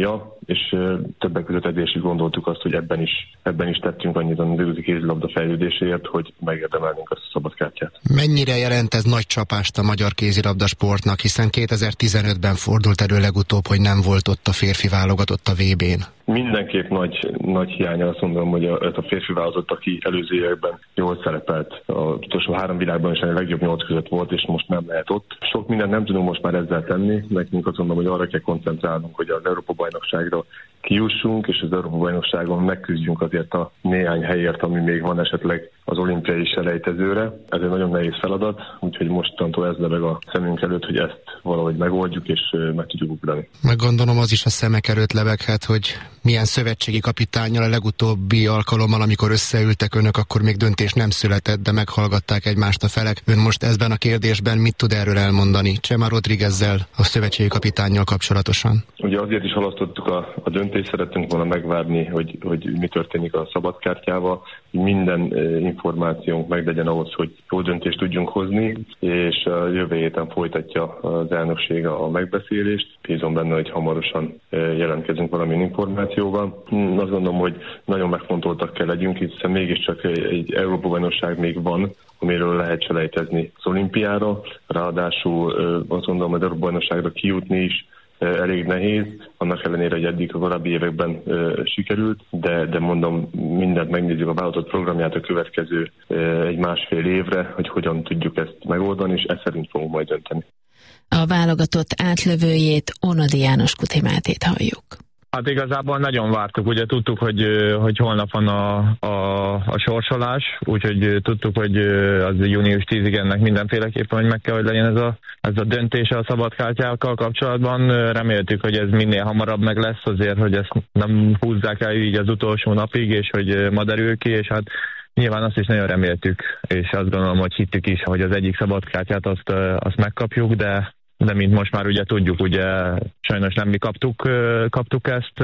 és többek között ezért is gondoltuk azt, hogy ebben is, ebben is tettünk annyit a nemzetközi kézilabda fejlődéséért, hogy megérdemelnénk azt a szabadkártyát. Mennyire jelent ez nagy csapást a magyar kézilabda sportnak, hiszen kétezer-tizenötben fordult elő legutóbb, hogy nem volt ott a férfi válogatott a vé bén? Mindenképp nagy, nagy hiánya, azt mondom, hogy a, a férfi válogatott, aki előző években jól szerepelt, az utolsó három világban is a legjobb nyolc között volt, és most nem lehet ott. Sok mindent nem tudunk most már ezzel tenni, nekünk azt mondom, hogy arra kell koncentrálnunk, hogy az Európa-bajnokságra kijussunk, és az Európa-bajnokságon megküzdjünk azért a néhány helyért, ami még van esetleg az olimpiai selejtezőre. Ez egy nagyon nehéz feladat, úgyhogy mostantól ez lebeg a szemünk előtt, hogy ezt valahogy megoldjuk, és meg tudjuk ugrani. Meg gondolom az is a szemek előtt lebeghet, hogy milyen szövetségi kapitánnyal a legutóbbi alkalommal, amikor összeültek önök, akkor még döntés nem született, de meghallgatták egymást a felek. Ön most ezben a kérdésben mit tud erről elmondani Chema Rodriguezzel, a szövetségi kapitánnyal kapcsolatosan? Ugye azért is halasztottuk a, a döntést, szerettünk volna megvárni, hogy, hogy mi történik a szabadkártyával, hogy minden információnk meglegyen ahhoz, hogy jó döntést tudjunk hozni, és a jövő héten folytatja az elnökség a megbeszélést. Bízom benne, hogy hamarosan jelentkezünk valamilyen információval. Azt gondolom, hogy nagyon megfontoltak kell legyünk, hiszen mégiscsak egy, egy Európa-bajnokság még van, amiről lehet selejtezni az olimpiára. Ráadásul azt gondolom, hogy az Európa-bajnokságra kijutni is elég nehéz, annak ellenére, hogy eddig a korábbi években e, sikerült, de, de mondom, mindent megnézzük a vállalatot programját a következő e, egy másfél évre, hogy hogyan tudjuk ezt megoldani, és ezt szerint fogunk majd dönteni. A válogatott átlövőjét, Ónodi János Kuti Mátét halljuk. Hát igazából nagyon vártuk, ugye tudtuk, hogy, hogy holnap van a, a, a sorsolás, úgyhogy tudtuk, hogy az június tízig ennek mindenféleképpen, hogy meg kell, hogy legyen ez a, ez a döntése a szabadkártyákkal kapcsolatban. Reméltük, hogy ez minél hamarabb meg lesz azért, hogy ezt nem húzzák el így az utolsó napig, és hogy ma derül ki, és hát nyilván azt is nagyon reméltük, és azt gondolom, hogy hittük is, hogy az egyik szabadkártyát azt, azt megkapjuk, de de mint most már ugye tudjuk, ugye sajnos nem mi kaptuk, kaptuk ezt,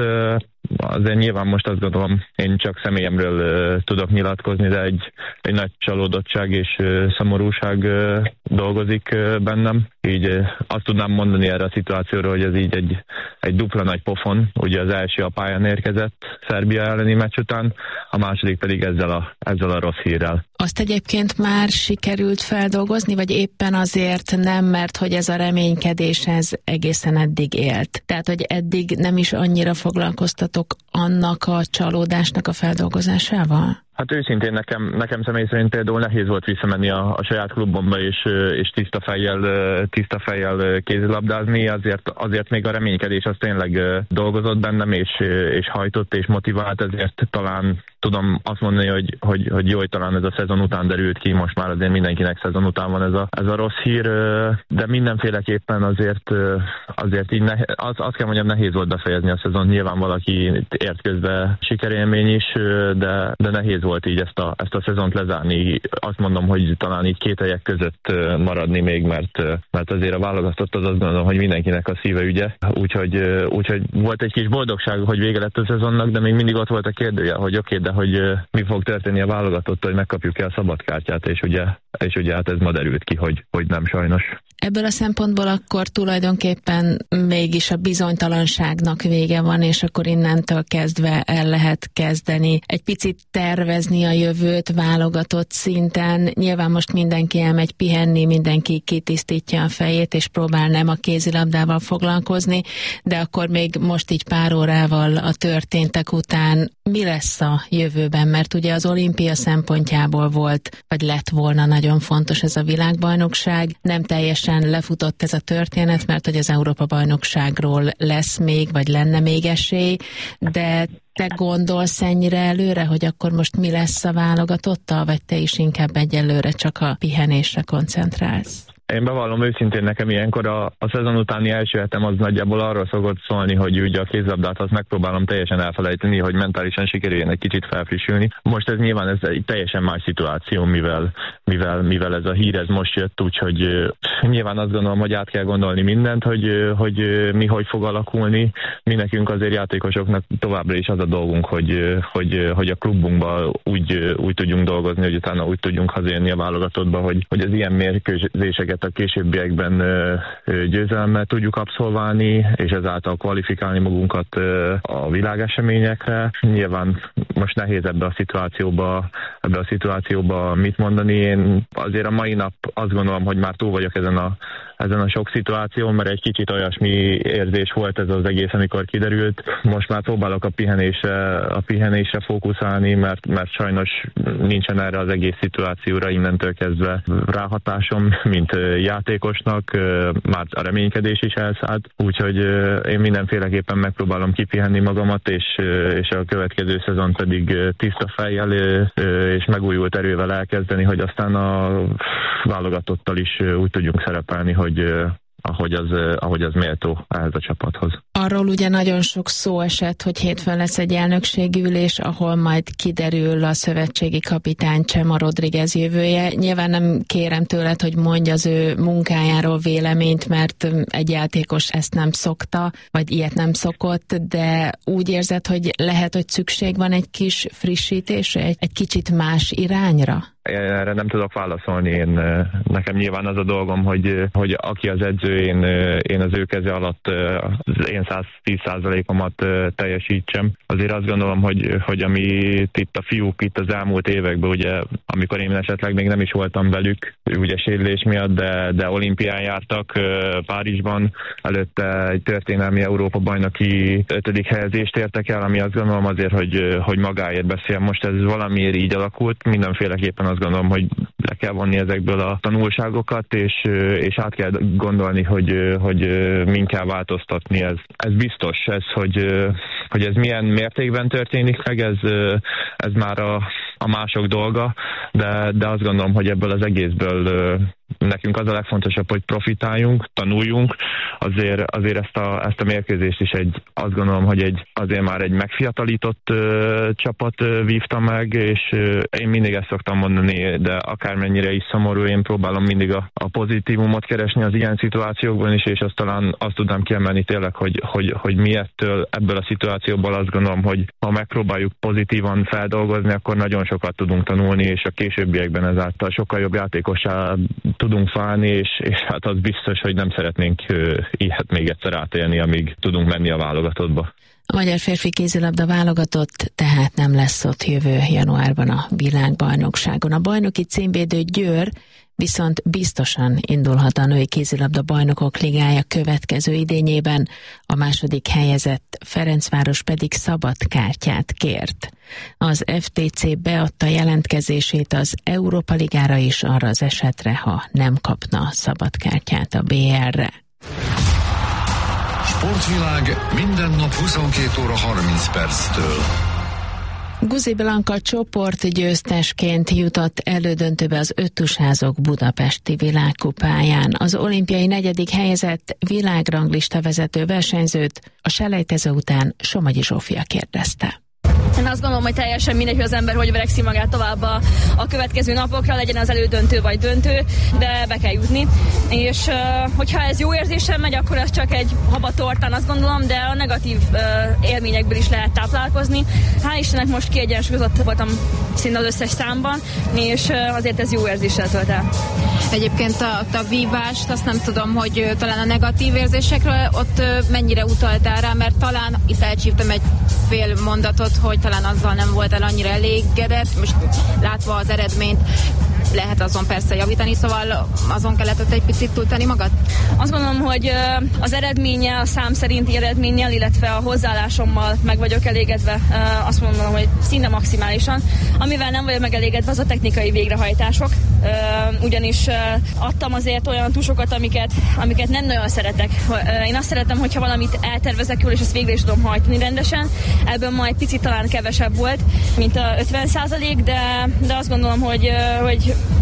azért nyilván most azt gondolom, én csak személyemről tudok nyilatkozni, de egy, egy nagy csalódottság és szomorúság dolgozik bennem. Így azt tudnám mondani erre a szituációra, hogy ez így egy, egy dupla nagy pofon. Ugye az első a pályán érkezett Szerbia elleni meccs után, a második pedig ezzel a, ezzel a rossz hírrel. Azt egyébként már sikerült feldolgozni, vagy éppen azért nem, mert hogy ez a reménykedés ez egészen eddig élt? Tehát, hogy eddig nem is annyira foglalkoztatok annak a csalódásnak a feldolgozásával? Hát őszintén nekem, nekem személy szerint például nehéz volt visszamenni a, a saját klubomba és, és tiszta fejjel, tiszta fejjel kézilabdázni, azért, azért még a reménykedés az tényleg dolgozott bennem, és, és hajtott és motivált, ezért talán tudom azt mondani, hogy, hogy, hogy jó, hogy talán ez a szezon után derült ki, most már azért mindenkinek szezon után van ez a, ez a rossz hír, de mindenféleképpen azért, azért így nehe, az, azt kell mondjam, nehéz volt befejezni a szezon, nyilván valaki ért közben sikerélmény is, de, de nehéz volt így ezt a, ezt a szezont lezárni. Azt mondom, hogy talán így két helyek között maradni még, mert, mert azért a válogatott az azt gondolom, hogy mindenkinek a szíve ügye. Úgyhogy, úgyhogy volt egy kis boldogság, hogy vége lett a szezonnak, de még mindig ott volt a kérdője, hogy oké, de hogy mi fog történni a válogatott, hogy megkapjuk-e a szabadkártyát, és ugye, és ugye hát ez ma derült ki, hogy, hogy nem sajnos. Ebből a szempontból akkor tulajdonképpen mégis a bizonytalanságnak vége van, és akkor innentől kezdve el lehet kezdeni egy picit tervezni a jövőt válogatott szinten. Nyilván most mindenki elmegy pihenni, mindenki kitisztítja a fejét, és próbál nem a kézilabdával foglalkozni, de akkor még most így pár órával a történtek után mi lesz a jövőben? Mert ugye az olimpia szempontjából volt, vagy lett volna nagyon fontos ez a világbajnokság. Nem teljesen lefutott ez a történet, mert hogy az Európa-bajnokságról lesz még, vagy lenne még esély, de te gondolsz ennyire előre, hogy akkor most mi lesz a válogatottal, vagy te is inkább egyelőre csak a pihenésre koncentrálsz? Én bevallom őszintén, nekem ilyenkor a, a szezon utáni első hetem az nagyjából arról szokott szólni, hogy ugye a kézlabdát azt megpróbálom teljesen elfelejteni, hogy mentálisan sikerüljön egy kicsit felfrissülni. Most ez nyilván ez egy teljesen más szituáció, mivel, mivel, mivel ez a hír ez most jött, úgyhogy nyilván azt gondolom, hogy át kell gondolni mindent, hogy, hogy mi hogy fog alakulni. Mi nekünk azért játékosoknak továbbra is az a dolgunk, hogy, hogy, hogy a klubunkban úgy, úgy tudjunk dolgozni, hogy utána úgy tudjunk hazajönni a válogatottba, hogy, hogy az ilyen mérkőzéseket a későbbiekben győzelemmel tudjuk abszolválni, és ezáltal kvalifikálni magunkat a világeseményekre. Nyilván most nehéz ebbe a szituációba, ebbe a szituációba mit mondani. Én azért a mai nap azt gondolom, hogy már túl vagyok ezen a, ezen a sok szituáción, mert egy kicsit olyasmi érzés volt ez az egész, amikor kiderült. Most már próbálok a pihenésre, a pihenésre fókuszálni, mert, mert sajnos nincsen erre az egész szituációra innentől kezdve ráhatásom, mint játékosnak, már a reménykedés is elszállt, úgyhogy én mindenféleképpen megpróbálom kipihenni magamat, és, és a következő szezon pedig tiszta fejjel és megújult erővel elkezdeni, hogy aztán a válogatottal is úgy tudjunk szerepelni, hogy ahogy az, ahogy az méltó ehhez a csapathoz. Arról ugye nagyon sok szó esett, hogy hétfőn lesz egy elnökségi ülés, ahol majd kiderül a szövetségi kapitány Chema Rodriguez jövője. Nyilván nem kérem tőled, hogy mondj az ő munkájáról véleményt, mert egy játékos ezt nem szokta, vagy ilyet nem szokott, de úgy érzed, hogy lehet, hogy szükség van egy kis frissítésre, egy, egy kicsit más irányra? Erre nem tudok válaszolni. Én, nekem nyilván az a dolgom, hogy, hogy aki az edző, én, én az ő keze alatt az én száz tíz százalékomat teljesítsem. Azért azt gondolom, hogy, hogy amit itt a fiúk itt az elmúlt években, ugye, amikor én esetleg még nem is voltam velük, ugye sérülés miatt, de, de olimpián jártak Párizsban, előtte egy történelmi Európa-bajnoki ötödik helyezést értek el, ami azt gondolom azért, hogy, hogy magáért beszél. Most ez valamiért így alakult, mindenféleképpen azt gondolom, hogy le kell vonni ezekből a tanulságokat, és, és át kell gondolni, hogy, hogy min kell változtatni. Ez, ez biztos, ez, hogy, hogy ez milyen mértékben történik meg, ez, ez már a, a mások dolga, de, de azt gondolom, hogy ebből az egészből nekünk az a legfontosabb, hogy profitáljunk, tanuljunk, azért, azért ezt, a, ezt a mérkőzést is egy, azt gondolom, hogy egy, azért már egy megfiatalított uh, csapat uh, vívta meg, és uh, én mindig ezt szoktam mondani, de akármennyire is szomorú, én próbálom mindig a, a pozitívumot keresni az ilyen szituációkban is, és azt talán azt tudnám kiemelni tényleg, hogy, hogy, hogy mi ettől, ebből a szituációból azt gondolom, hogy ha megpróbáljuk pozitívan feldolgozni, akkor nagyon sokat tudunk tanulni, és a későbbiekben ezáltal sokkal jobb játékossá tudunk válni, és, és hát az biztos, hogy nem szeretnénk ilyet még egyszer átélni, amíg tudunk menni a válogatottba. A magyar férfi kézilabda válogatott tehát nem lesz ott jövő januárban a világbajnokságon. A bajnoki címvédő Győr viszont biztosan indulhat a női kézilabda bajnokok ligája következő idényében, a második helyezett Ferencváros pedig szabad kártyát kért. Az ef té cé beadta jelentkezését az Európa Ligára is arra az esetre, ha nem kapna szabad kártyát a bé er-re. Sportvilág minden nap huszonkét óra harminc perctől. Guzi Blanka csoport győztesként jutott elődöntőbe az öttusázok budapesti világkupáján. Az olimpiai negyedik helyezett világranglista vezető versenyzőt a selejtező után Somogyi Zsófia kérdezte. Én azt gondolom, hogy teljesen mindegy, hogy az ember hogy verekszi magát tovább a, a következő napokra, legyen az elődöntő vagy döntő, de be kell jutni. És uh, hogyha ez jó érzéssel megy, akkor ez csak egy habatortán, azt gondolom, de a negatív uh, élményekből is lehet táplálkozni. Hál' Istennek most kiegyensúlyozott voltam szinte az összes számban, és uh, azért ez jó érzéssel tölt el. Egyébként a, a vívást, azt nem tudom, hogy uh, talán a negatív érzésekről ott uh, mennyire utaltál rá, mert talán itt elcsíptem egy fél mondatot, hogy talán azzal nem volt el annyira elégedett, most látva az eredményt lehet azon persze javítani, szóval azon kellett ott egy picit túltenni magad? Azt gondolom, hogy az eredménnyel, a szám szerinti eredménnyel, illetve a hozzáállásommal meg vagyok elégedve, azt mondom, hogy szinte maximálisan. Amivel nem vagyok megelégedve, az a technikai végrehajtások, ugyanis adtam azért olyan tusokat, amiket, amiket nem nagyon szeretek. Én azt szeretem, hogyha valamit eltervezek jól, és ezt végre is tudom hajtani rendesen. Ebből majd picit talán kevesebb volt, mint a ötven százalék, de, de azt gondolom, hogy, hogy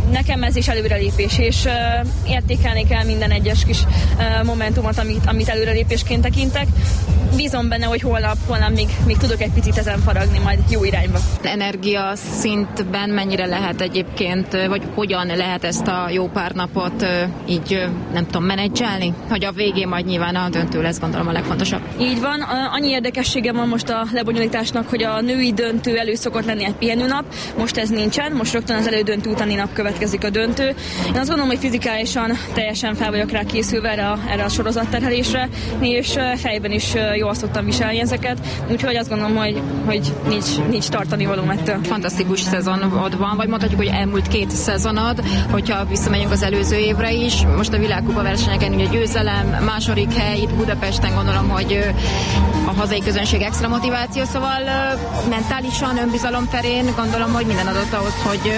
nekem ez is előrelépés, és értékelni kell minden egyes kis momentumot, amit, amit előrelépésként tekintek. Bízom benne, hogy holnap, holnap még, még tudok egy picit ezen faragni majd jó irányba. Energia szintben mennyire lehet egyébként, vagy hogyan lehet ezt a jó pár napot így, nem tudom, menedzselni? Hogy a végén majd nyilván a döntő lesz, gondolom, a legfontosabb. Így van, annyi érdekessége van most a lebonyolításnak, hogy a női döntő elő szokott lenni egy pihenőnap, most ez nincsen, most rögtön az elődöntő utáni nap következik a döntő. Én azt gondolom, hogy fizikálisan teljesen fel vagyok rá készülve erre a, erre a sorozatterhelésre, és fejben is jól szoktam viselni ezeket, úgyhogy azt gondolom, hogy, hogy nincs, nincs tartani való ettől. Fantasztikus szezonod van, vagy mondhatjuk, hogy elmúlt két szezonod, hogyha visszamegyünk az előző évre is. Most a világkupa versenyeken ugye győzelem, második hely itt Budapesten, gondolom, hogy a hazai közönség extra motiváció, szóval mentálisan, önbizalom terén gondolom, hogy minden adott ahhoz, hogy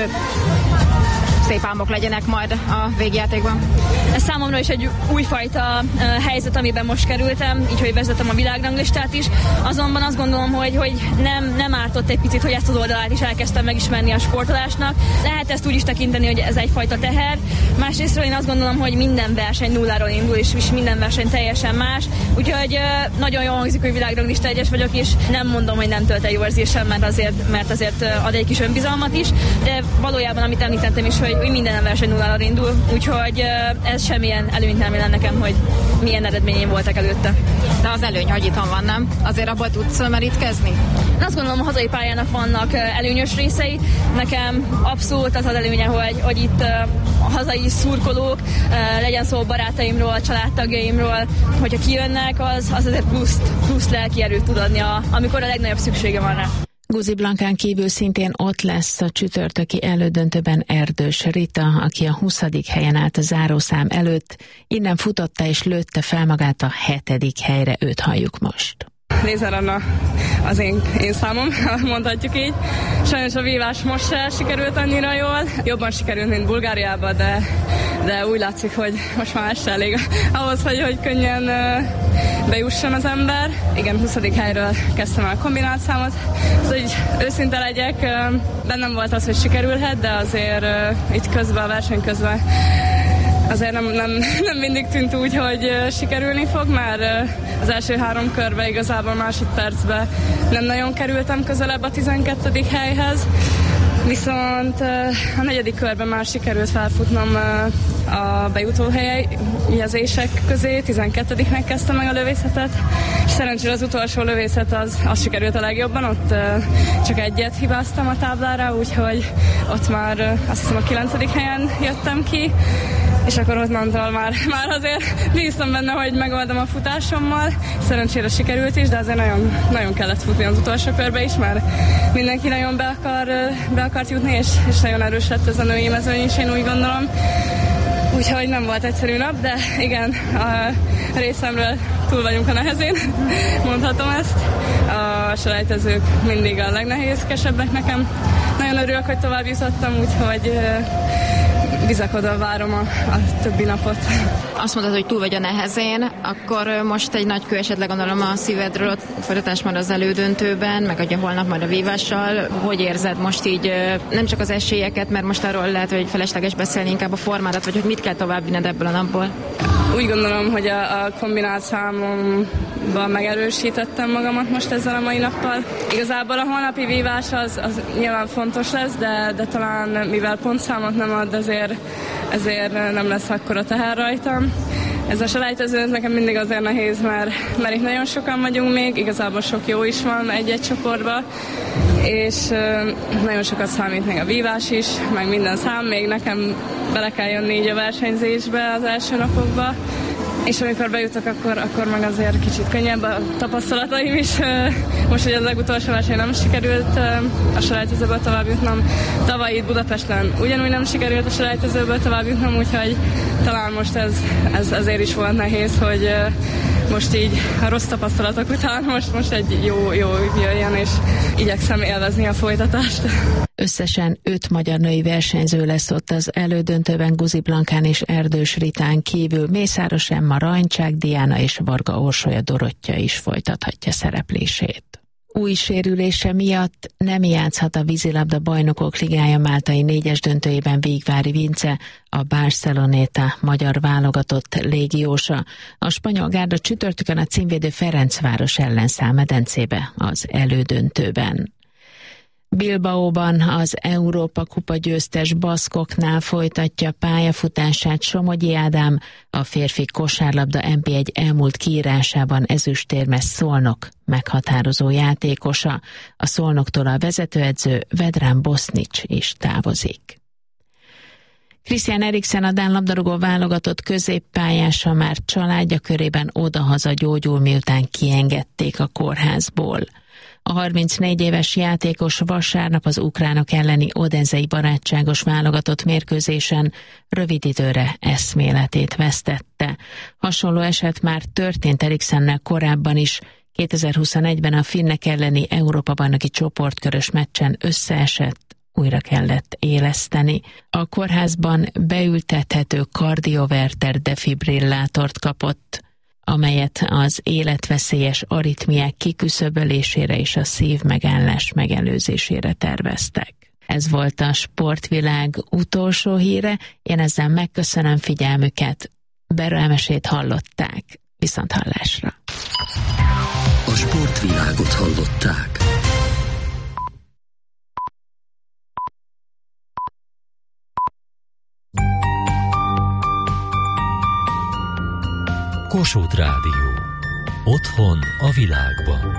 szép álmok legyenek majd a végjátékban. Ez számomra is egy újfajta uh, helyzet, amiben most kerültem, így, hogy vezetem a világranglistát is. Azonban azt gondolom, hogy, hogy nem, nem ártott egy picit, hogy ezt az oldalát is elkezdtem megismerni a sportolásnak. Lehet ezt úgy is tekinteni, hogy ez egyfajta teher. Másrésztről én azt gondolom, hogy minden verseny nulláról indul, és, és minden verseny teljesen más. Úgyhogy uh, nagyon jól hangzik, hogy világranglista egyes vagyok, és nem mondom, hogy nem tölt el jó érzésem, mert azért, mert azért uh, ad egy kis önbizalmat is, de valójában, amit említettem is, hogy hogy minden verseny nulláról indul, úgyhogy ez semmilyen előnyt nem jelent nekem, hogy milyen eredményeim voltak előtte. De az előny, hogy itthon van, nem? Azért abban tudsz merítkezni? Én azt gondolom, a hazai pályának vannak előnyös részei. Nekem abszolút az az előnye, hogy, hogy itt a hazai szurkolók, legyen szó barátaimról, családtagjaimról, hogyha kijönnek, az, az azért plusz, plusz lelki erőt tud adni, a, amikor a legnagyobb szüksége van rá. Guzi Blankán kívül szintén ott lesz a csütörtöki elődöntőben Erdős Rita, aki a huszadik helyen állt a zárószám előtt, innen futotta és lőtte fel magát a hetedik helyre, őt halljuk most. Lézer Anna az én, én számom, mondhatjuk így. Sajnos a vívás most se sikerült annyira jól. Jobban sikerült, mint Bulgáriában, de, de úgy látszik, hogy most már ez se elég ahhoz, hogy, hogy könnyen uh, bejusson az ember. Igen, huszadik helyről kezdtem el a kombinált számot. Szóval így őszinte legyek, uh, bennem volt az, hogy sikerülhet, de azért uh, így közben, a verseny közben azért nem, nem, nem mindig tűnt úgy, hogy sikerülni fog, mert az első három körben igazából másodpercben nem nagyon kerültem közelebb a tizenkettedik helyhez, viszont a negyedik körben már sikerült felfutnom a bejutó helyezések közé, tizenkettediknek kezdtem meg a lövészetet, és szerencsére az utolsó lövészet az, az sikerült a legjobban, ott csak egyet hibáztam a táblára, úgyhogy ott már azt hiszem a kilencedik helyen jöttem ki, és akkor ott mondtól már, már azért bíztam benne, hogy megoldom a futásommal. Szerencsére sikerült is, de azért nagyon, nagyon kellett futni az utolsó körbe is, mert mindenki nagyon be, akar, be akart jutni, és, és nagyon erős lett ez a női mezőny is, én úgy gondolom. Úgyhogy nem volt egyszerű nap, de igen, a részemről túl vagyunk a nehezén, mondhatom ezt. A selejtezők mindig a legnehézkesebbek nekem. Nagyon örülök, hogy tovább jutottam, úgyhogy bizakodva várom a, a többi napot. Azt mondod, hogy túl vagy a nehezén, akkor most egy nagy kő esetleg gondolom a szívedről, ott folytatás már az elődöntőben, meg ugye holnap majd a vívással. Hogy érzed most így nem csak az esélyeket, mert most arról lehet, hogy felesleges beszélni, inkább a formádat, vagy hogy mit kell tovább vinned ebből a napból? Úgy gondolom, hogy a, a kombinált számomban megerősítettem magamat most ezzel a mai nappal. Igazából a holnapi vívás az, az nyilván fontos lesz, de, de talán mivel pontszámot nem ad, ezért, ezért nem lesz akkora teher rajtam. Ez a selejtező, ez nekem mindig azért nehéz, mert, mert itt nagyon sokan vagyunk még, igazából sok jó is van egy-egy csoportban, és nagyon sokat számít még a vívás is, meg minden szám, még nekem bele kell jönni így a versenyzésbe az első napokba, és amikor bejutok, akkor, akkor meg azért kicsit könnyebb a tapasztalataim is. Most, hogy az legutolsó verseny nem sikerült a selejtezőből tovább jutnom. Tavaly itt Budapesten ugyanúgy nem sikerült a selejtezőből tovább jutnom, úgyhogy talán most ez, ez azért is volt nehéz, hogy most így a rossz tapasztalatok után most, most egy jó, jó jöjjön, és igyekszem élvezni a folytatást. Összesen öt magyar női versenyző lesz ott az elődöntőben Guzi Blankán és Erdős Ritán kívül. Mészáros Emma, Rancsák Diana és Varga Orsolya Dorottya is folytathatja szereplését. Új sérülése miatt nem játszhat a vízilabda bajnokok ligája máltai négyes döntőjében Végvári Vince, a Barceloneta magyar válogatott légiósa. A spanyol gárda csütörtökön a címvédő Ferencváros ellen száll medencébe az elődöntőben. Bilbaóban az Európa Kupa győztes baszkoknál folytatja pályafutását Somogyi Ádám, a férfi kosárlabda en bé egy elmúlt kiírásában ezüstérmes Szolnok meghatározó játékosa. A Szolnoktól a vezetőedző Vedran Bosnics is távozik. Christian Eriksen, a dán labdarúgó válogatott középpályása már családja körében odahaza gyógyul, miután kiengedték a kórházból. A harmincnégy éves játékos vasárnap az ukránok elleni odenzei barátságos válogatott mérkőzésen rövid időre eszméletét vesztette. Hasonló eset már történt Eriksennel korábban is. kétezer-huszonegyben a finnek elleni Európa-bajnoki csoportkörös meccsen összeesett, újra kellett éleszteni. A kórházban beültethető kardioverter defibrillátort kapott, amelyet az életveszélyes aritmiák kiküszöbölésére és a szívmegállás megelőzésére terveztek. Ez volt a sportvilág utolsó híre, én ezzel megköszönöm figyelmüket. Berő Emesét hallották, viszont hallásra. A sportvilágot hallották. Kossuth Rádió. Otthon a világban.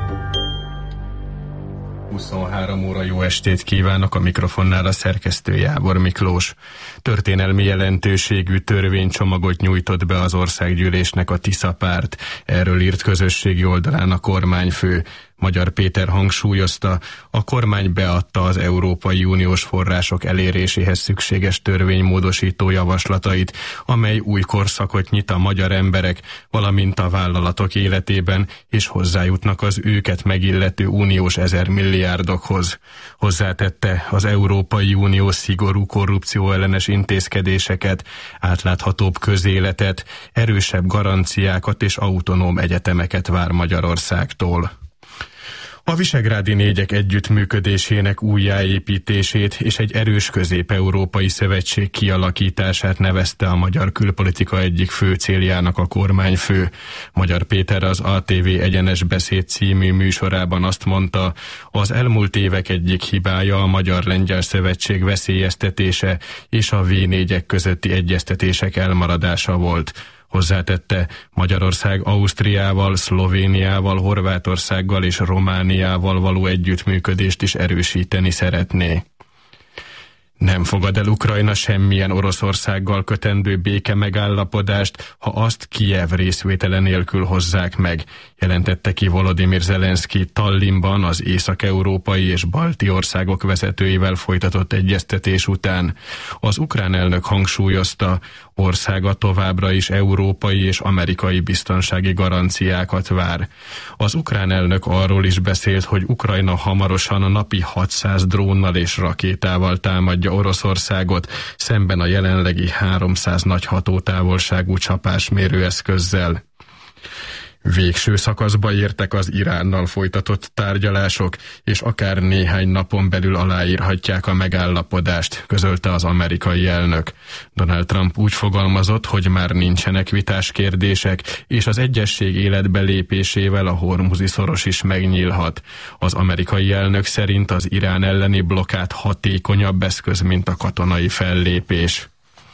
huszonhárom óra, jó estét kívánok, a mikrofonnál a szerkesztő Jábor Miklós. Történelmi jelentőségű törvénycsomagot nyújtott be az országgyűlésnek a Tisza párt. Erről írt közösségi oldalán a kormányfő. Magyar Péter hangsúlyozta, a kormány beadta az Európai Uniós források eléréséhez szükséges törvénymódosító javaslatait, amely új korszakot nyit a magyar emberek, valamint a vállalatok életében, és hozzájutnak az őket megillető uniós ezermilliárdokhoz. Hozzátette, az Európai Unió szigorú korrupcióellenes intézkedéseket, átláthatóbb közéletet, erősebb garanciákat és autonóm egyetemeket vár Magyarországtól. A Visegrádi négyek együttműködésének újjáépítését és egy erős közép-európai szövetség kialakítását nevezte a magyar külpolitika egyik fő céljának a kormányfő. Magyar Péter az á té vé Egyenes Beszéd című műsorában azt mondta, az elmúlt évek egyik hibája a Magyar-Lengyel Szövetség veszélyeztetése és a vé négyek közötti egyeztetések elmaradása volt. Hozzátette, Magyarország Ausztriával, Szlovéniával, Horvátországgal és Romániával való együttműködést is erősíteni szeretné. Nem fogad el Ukrajna semmilyen Oroszországgal kötendő béke megállapodást, ha azt Kijev részvétele nélkül hozzák meg, jelentette ki Volodymyr Zelenszky Tallinnban az észak-európai és balti országok vezetőivel folytatott egyeztetés után. Az ukrán elnök hangsúlyozta, országa továbbra is európai és amerikai biztonsági garanciákat vár. Az ukrán elnök arról is beszélt, hogy Ukrajna hamarosan a napi hatszáz drónnal és rakétával támadja Oroszországot, szemben a jelenlegi háromszáz nagy hatótávolságú csapásmérőeszközzel. Végső szakaszba értek az Iránnal folytatott tárgyalások, és akár néhány napon belül aláírhatják a megállapodást, közölte az amerikai elnök. Donald Trump úgy fogalmazott, hogy már nincsenek vitás kérdések, és az egyesség életbe lépésével a Hormuzi szoros is megnyílhat. Az amerikai elnök szerint az Irán elleni blokkád hatékonyabb eszköz, mint a katonai fellépés.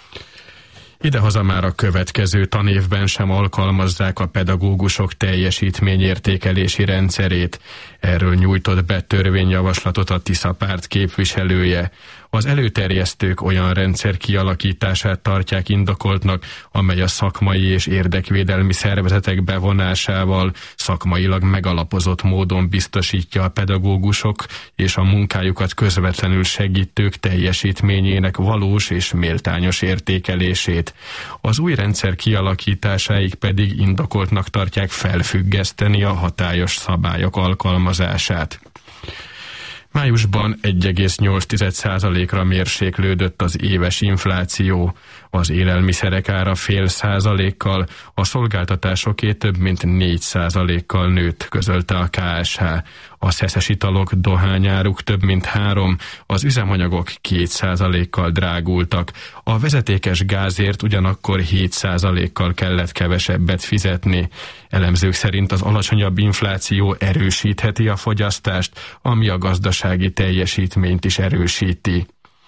Idehaza már a következő tanévben sem alkalmazzák a pedagógusok teljesítményértékelési rendszerét. Erről nyújtott be törvényjavaslatot a Tisza párt képviselője. Az előterjesztők olyan rendszer kialakítását tartják indokoltnak, amely a szakmai és érdekvédelmi szervezetek bevonásával szakmailag megalapozott módon biztosítja a pedagógusok és a munkájukat közvetlenül segítők teljesítményének valós és méltányos értékelését. Az új rendszer kialakításáig pedig indokoltnak tartják felfüggeszteni a hatályos szabályok alkalmazását. Májusban egy egész nyolc százalékra mérséklődött az éves infláció, az élelmiszerek ára fél százalékkal, a szolgáltatásoké több mint négy százalékkal nőtt, közölte a ká es há. A szeszes italok, dohányáruk több mint három, az üzemanyagok két százalékkal drágultak. A vezetékes gázért ugyanakkor hét százalékkal kellett kevesebbet fizetni. Elemzők szerint az alacsonyabb infláció erősítheti a fogyasztást, ami a gazdasági teljesítményt is erősíti.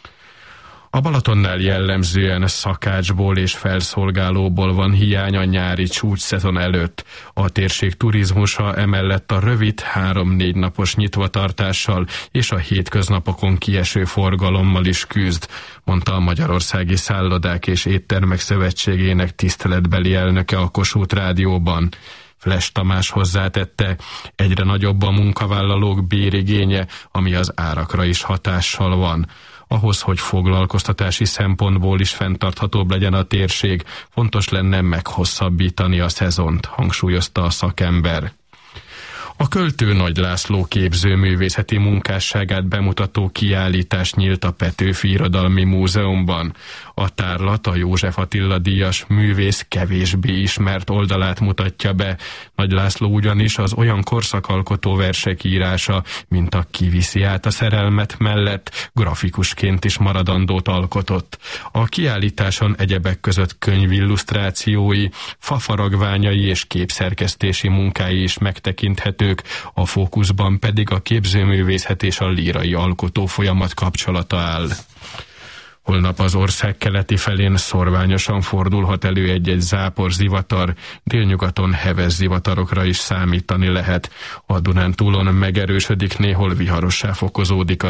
A Balatonnál jellemzően szakácsból és felszolgálóból van hiány a nyári csúcsszezon előtt. A térség turizmusa emellett a rövid három-négy napos nyitvatartással és a hétköznapokon kieső forgalommal is küzd, mondta a Magyarországi Szállodák és Éttermek Szövetségének tiszteletbeli elnöke a Kossuth Rádióban. Fles Tamás hozzátette, egyre nagyobb a munkavállalók bérigénye, ami az árakra is hatással van. Ahhoz, hogy foglalkoztatási szempontból is fenntarthatóbb legyen a térség, fontos lenne meghosszabbítani a szezont, hangsúlyozta a szakember. A költő Nagy László képzőművészeti munkásságát bemutató kiállítás nyílt a Petőfi Irodalmi Múzeumban. A tárlat a József Attila díjas művész kevésbé ismert oldalát mutatja be. Nagy László ugyanis az olyan korszakalkotó versek írása, mint a Kiviszi át a szerelmet mellett grafikusként is maradandót alkotott. A kiállításon egyebek között könyvillusztrációi, fafaragványai és képszerkesztési munkái is megtekinthető, a fókuszban pedig a képzőművészet és a lírai alkotó folyamat kapcsolata áll. Holnap az ország keleti felén szorványosan fordulhat elő egy-egy zápor zivatar, délnyugaton heves zivatarokra is számítani lehet. A Dunántúlon megerősödik, néhol viharossá fokozódik a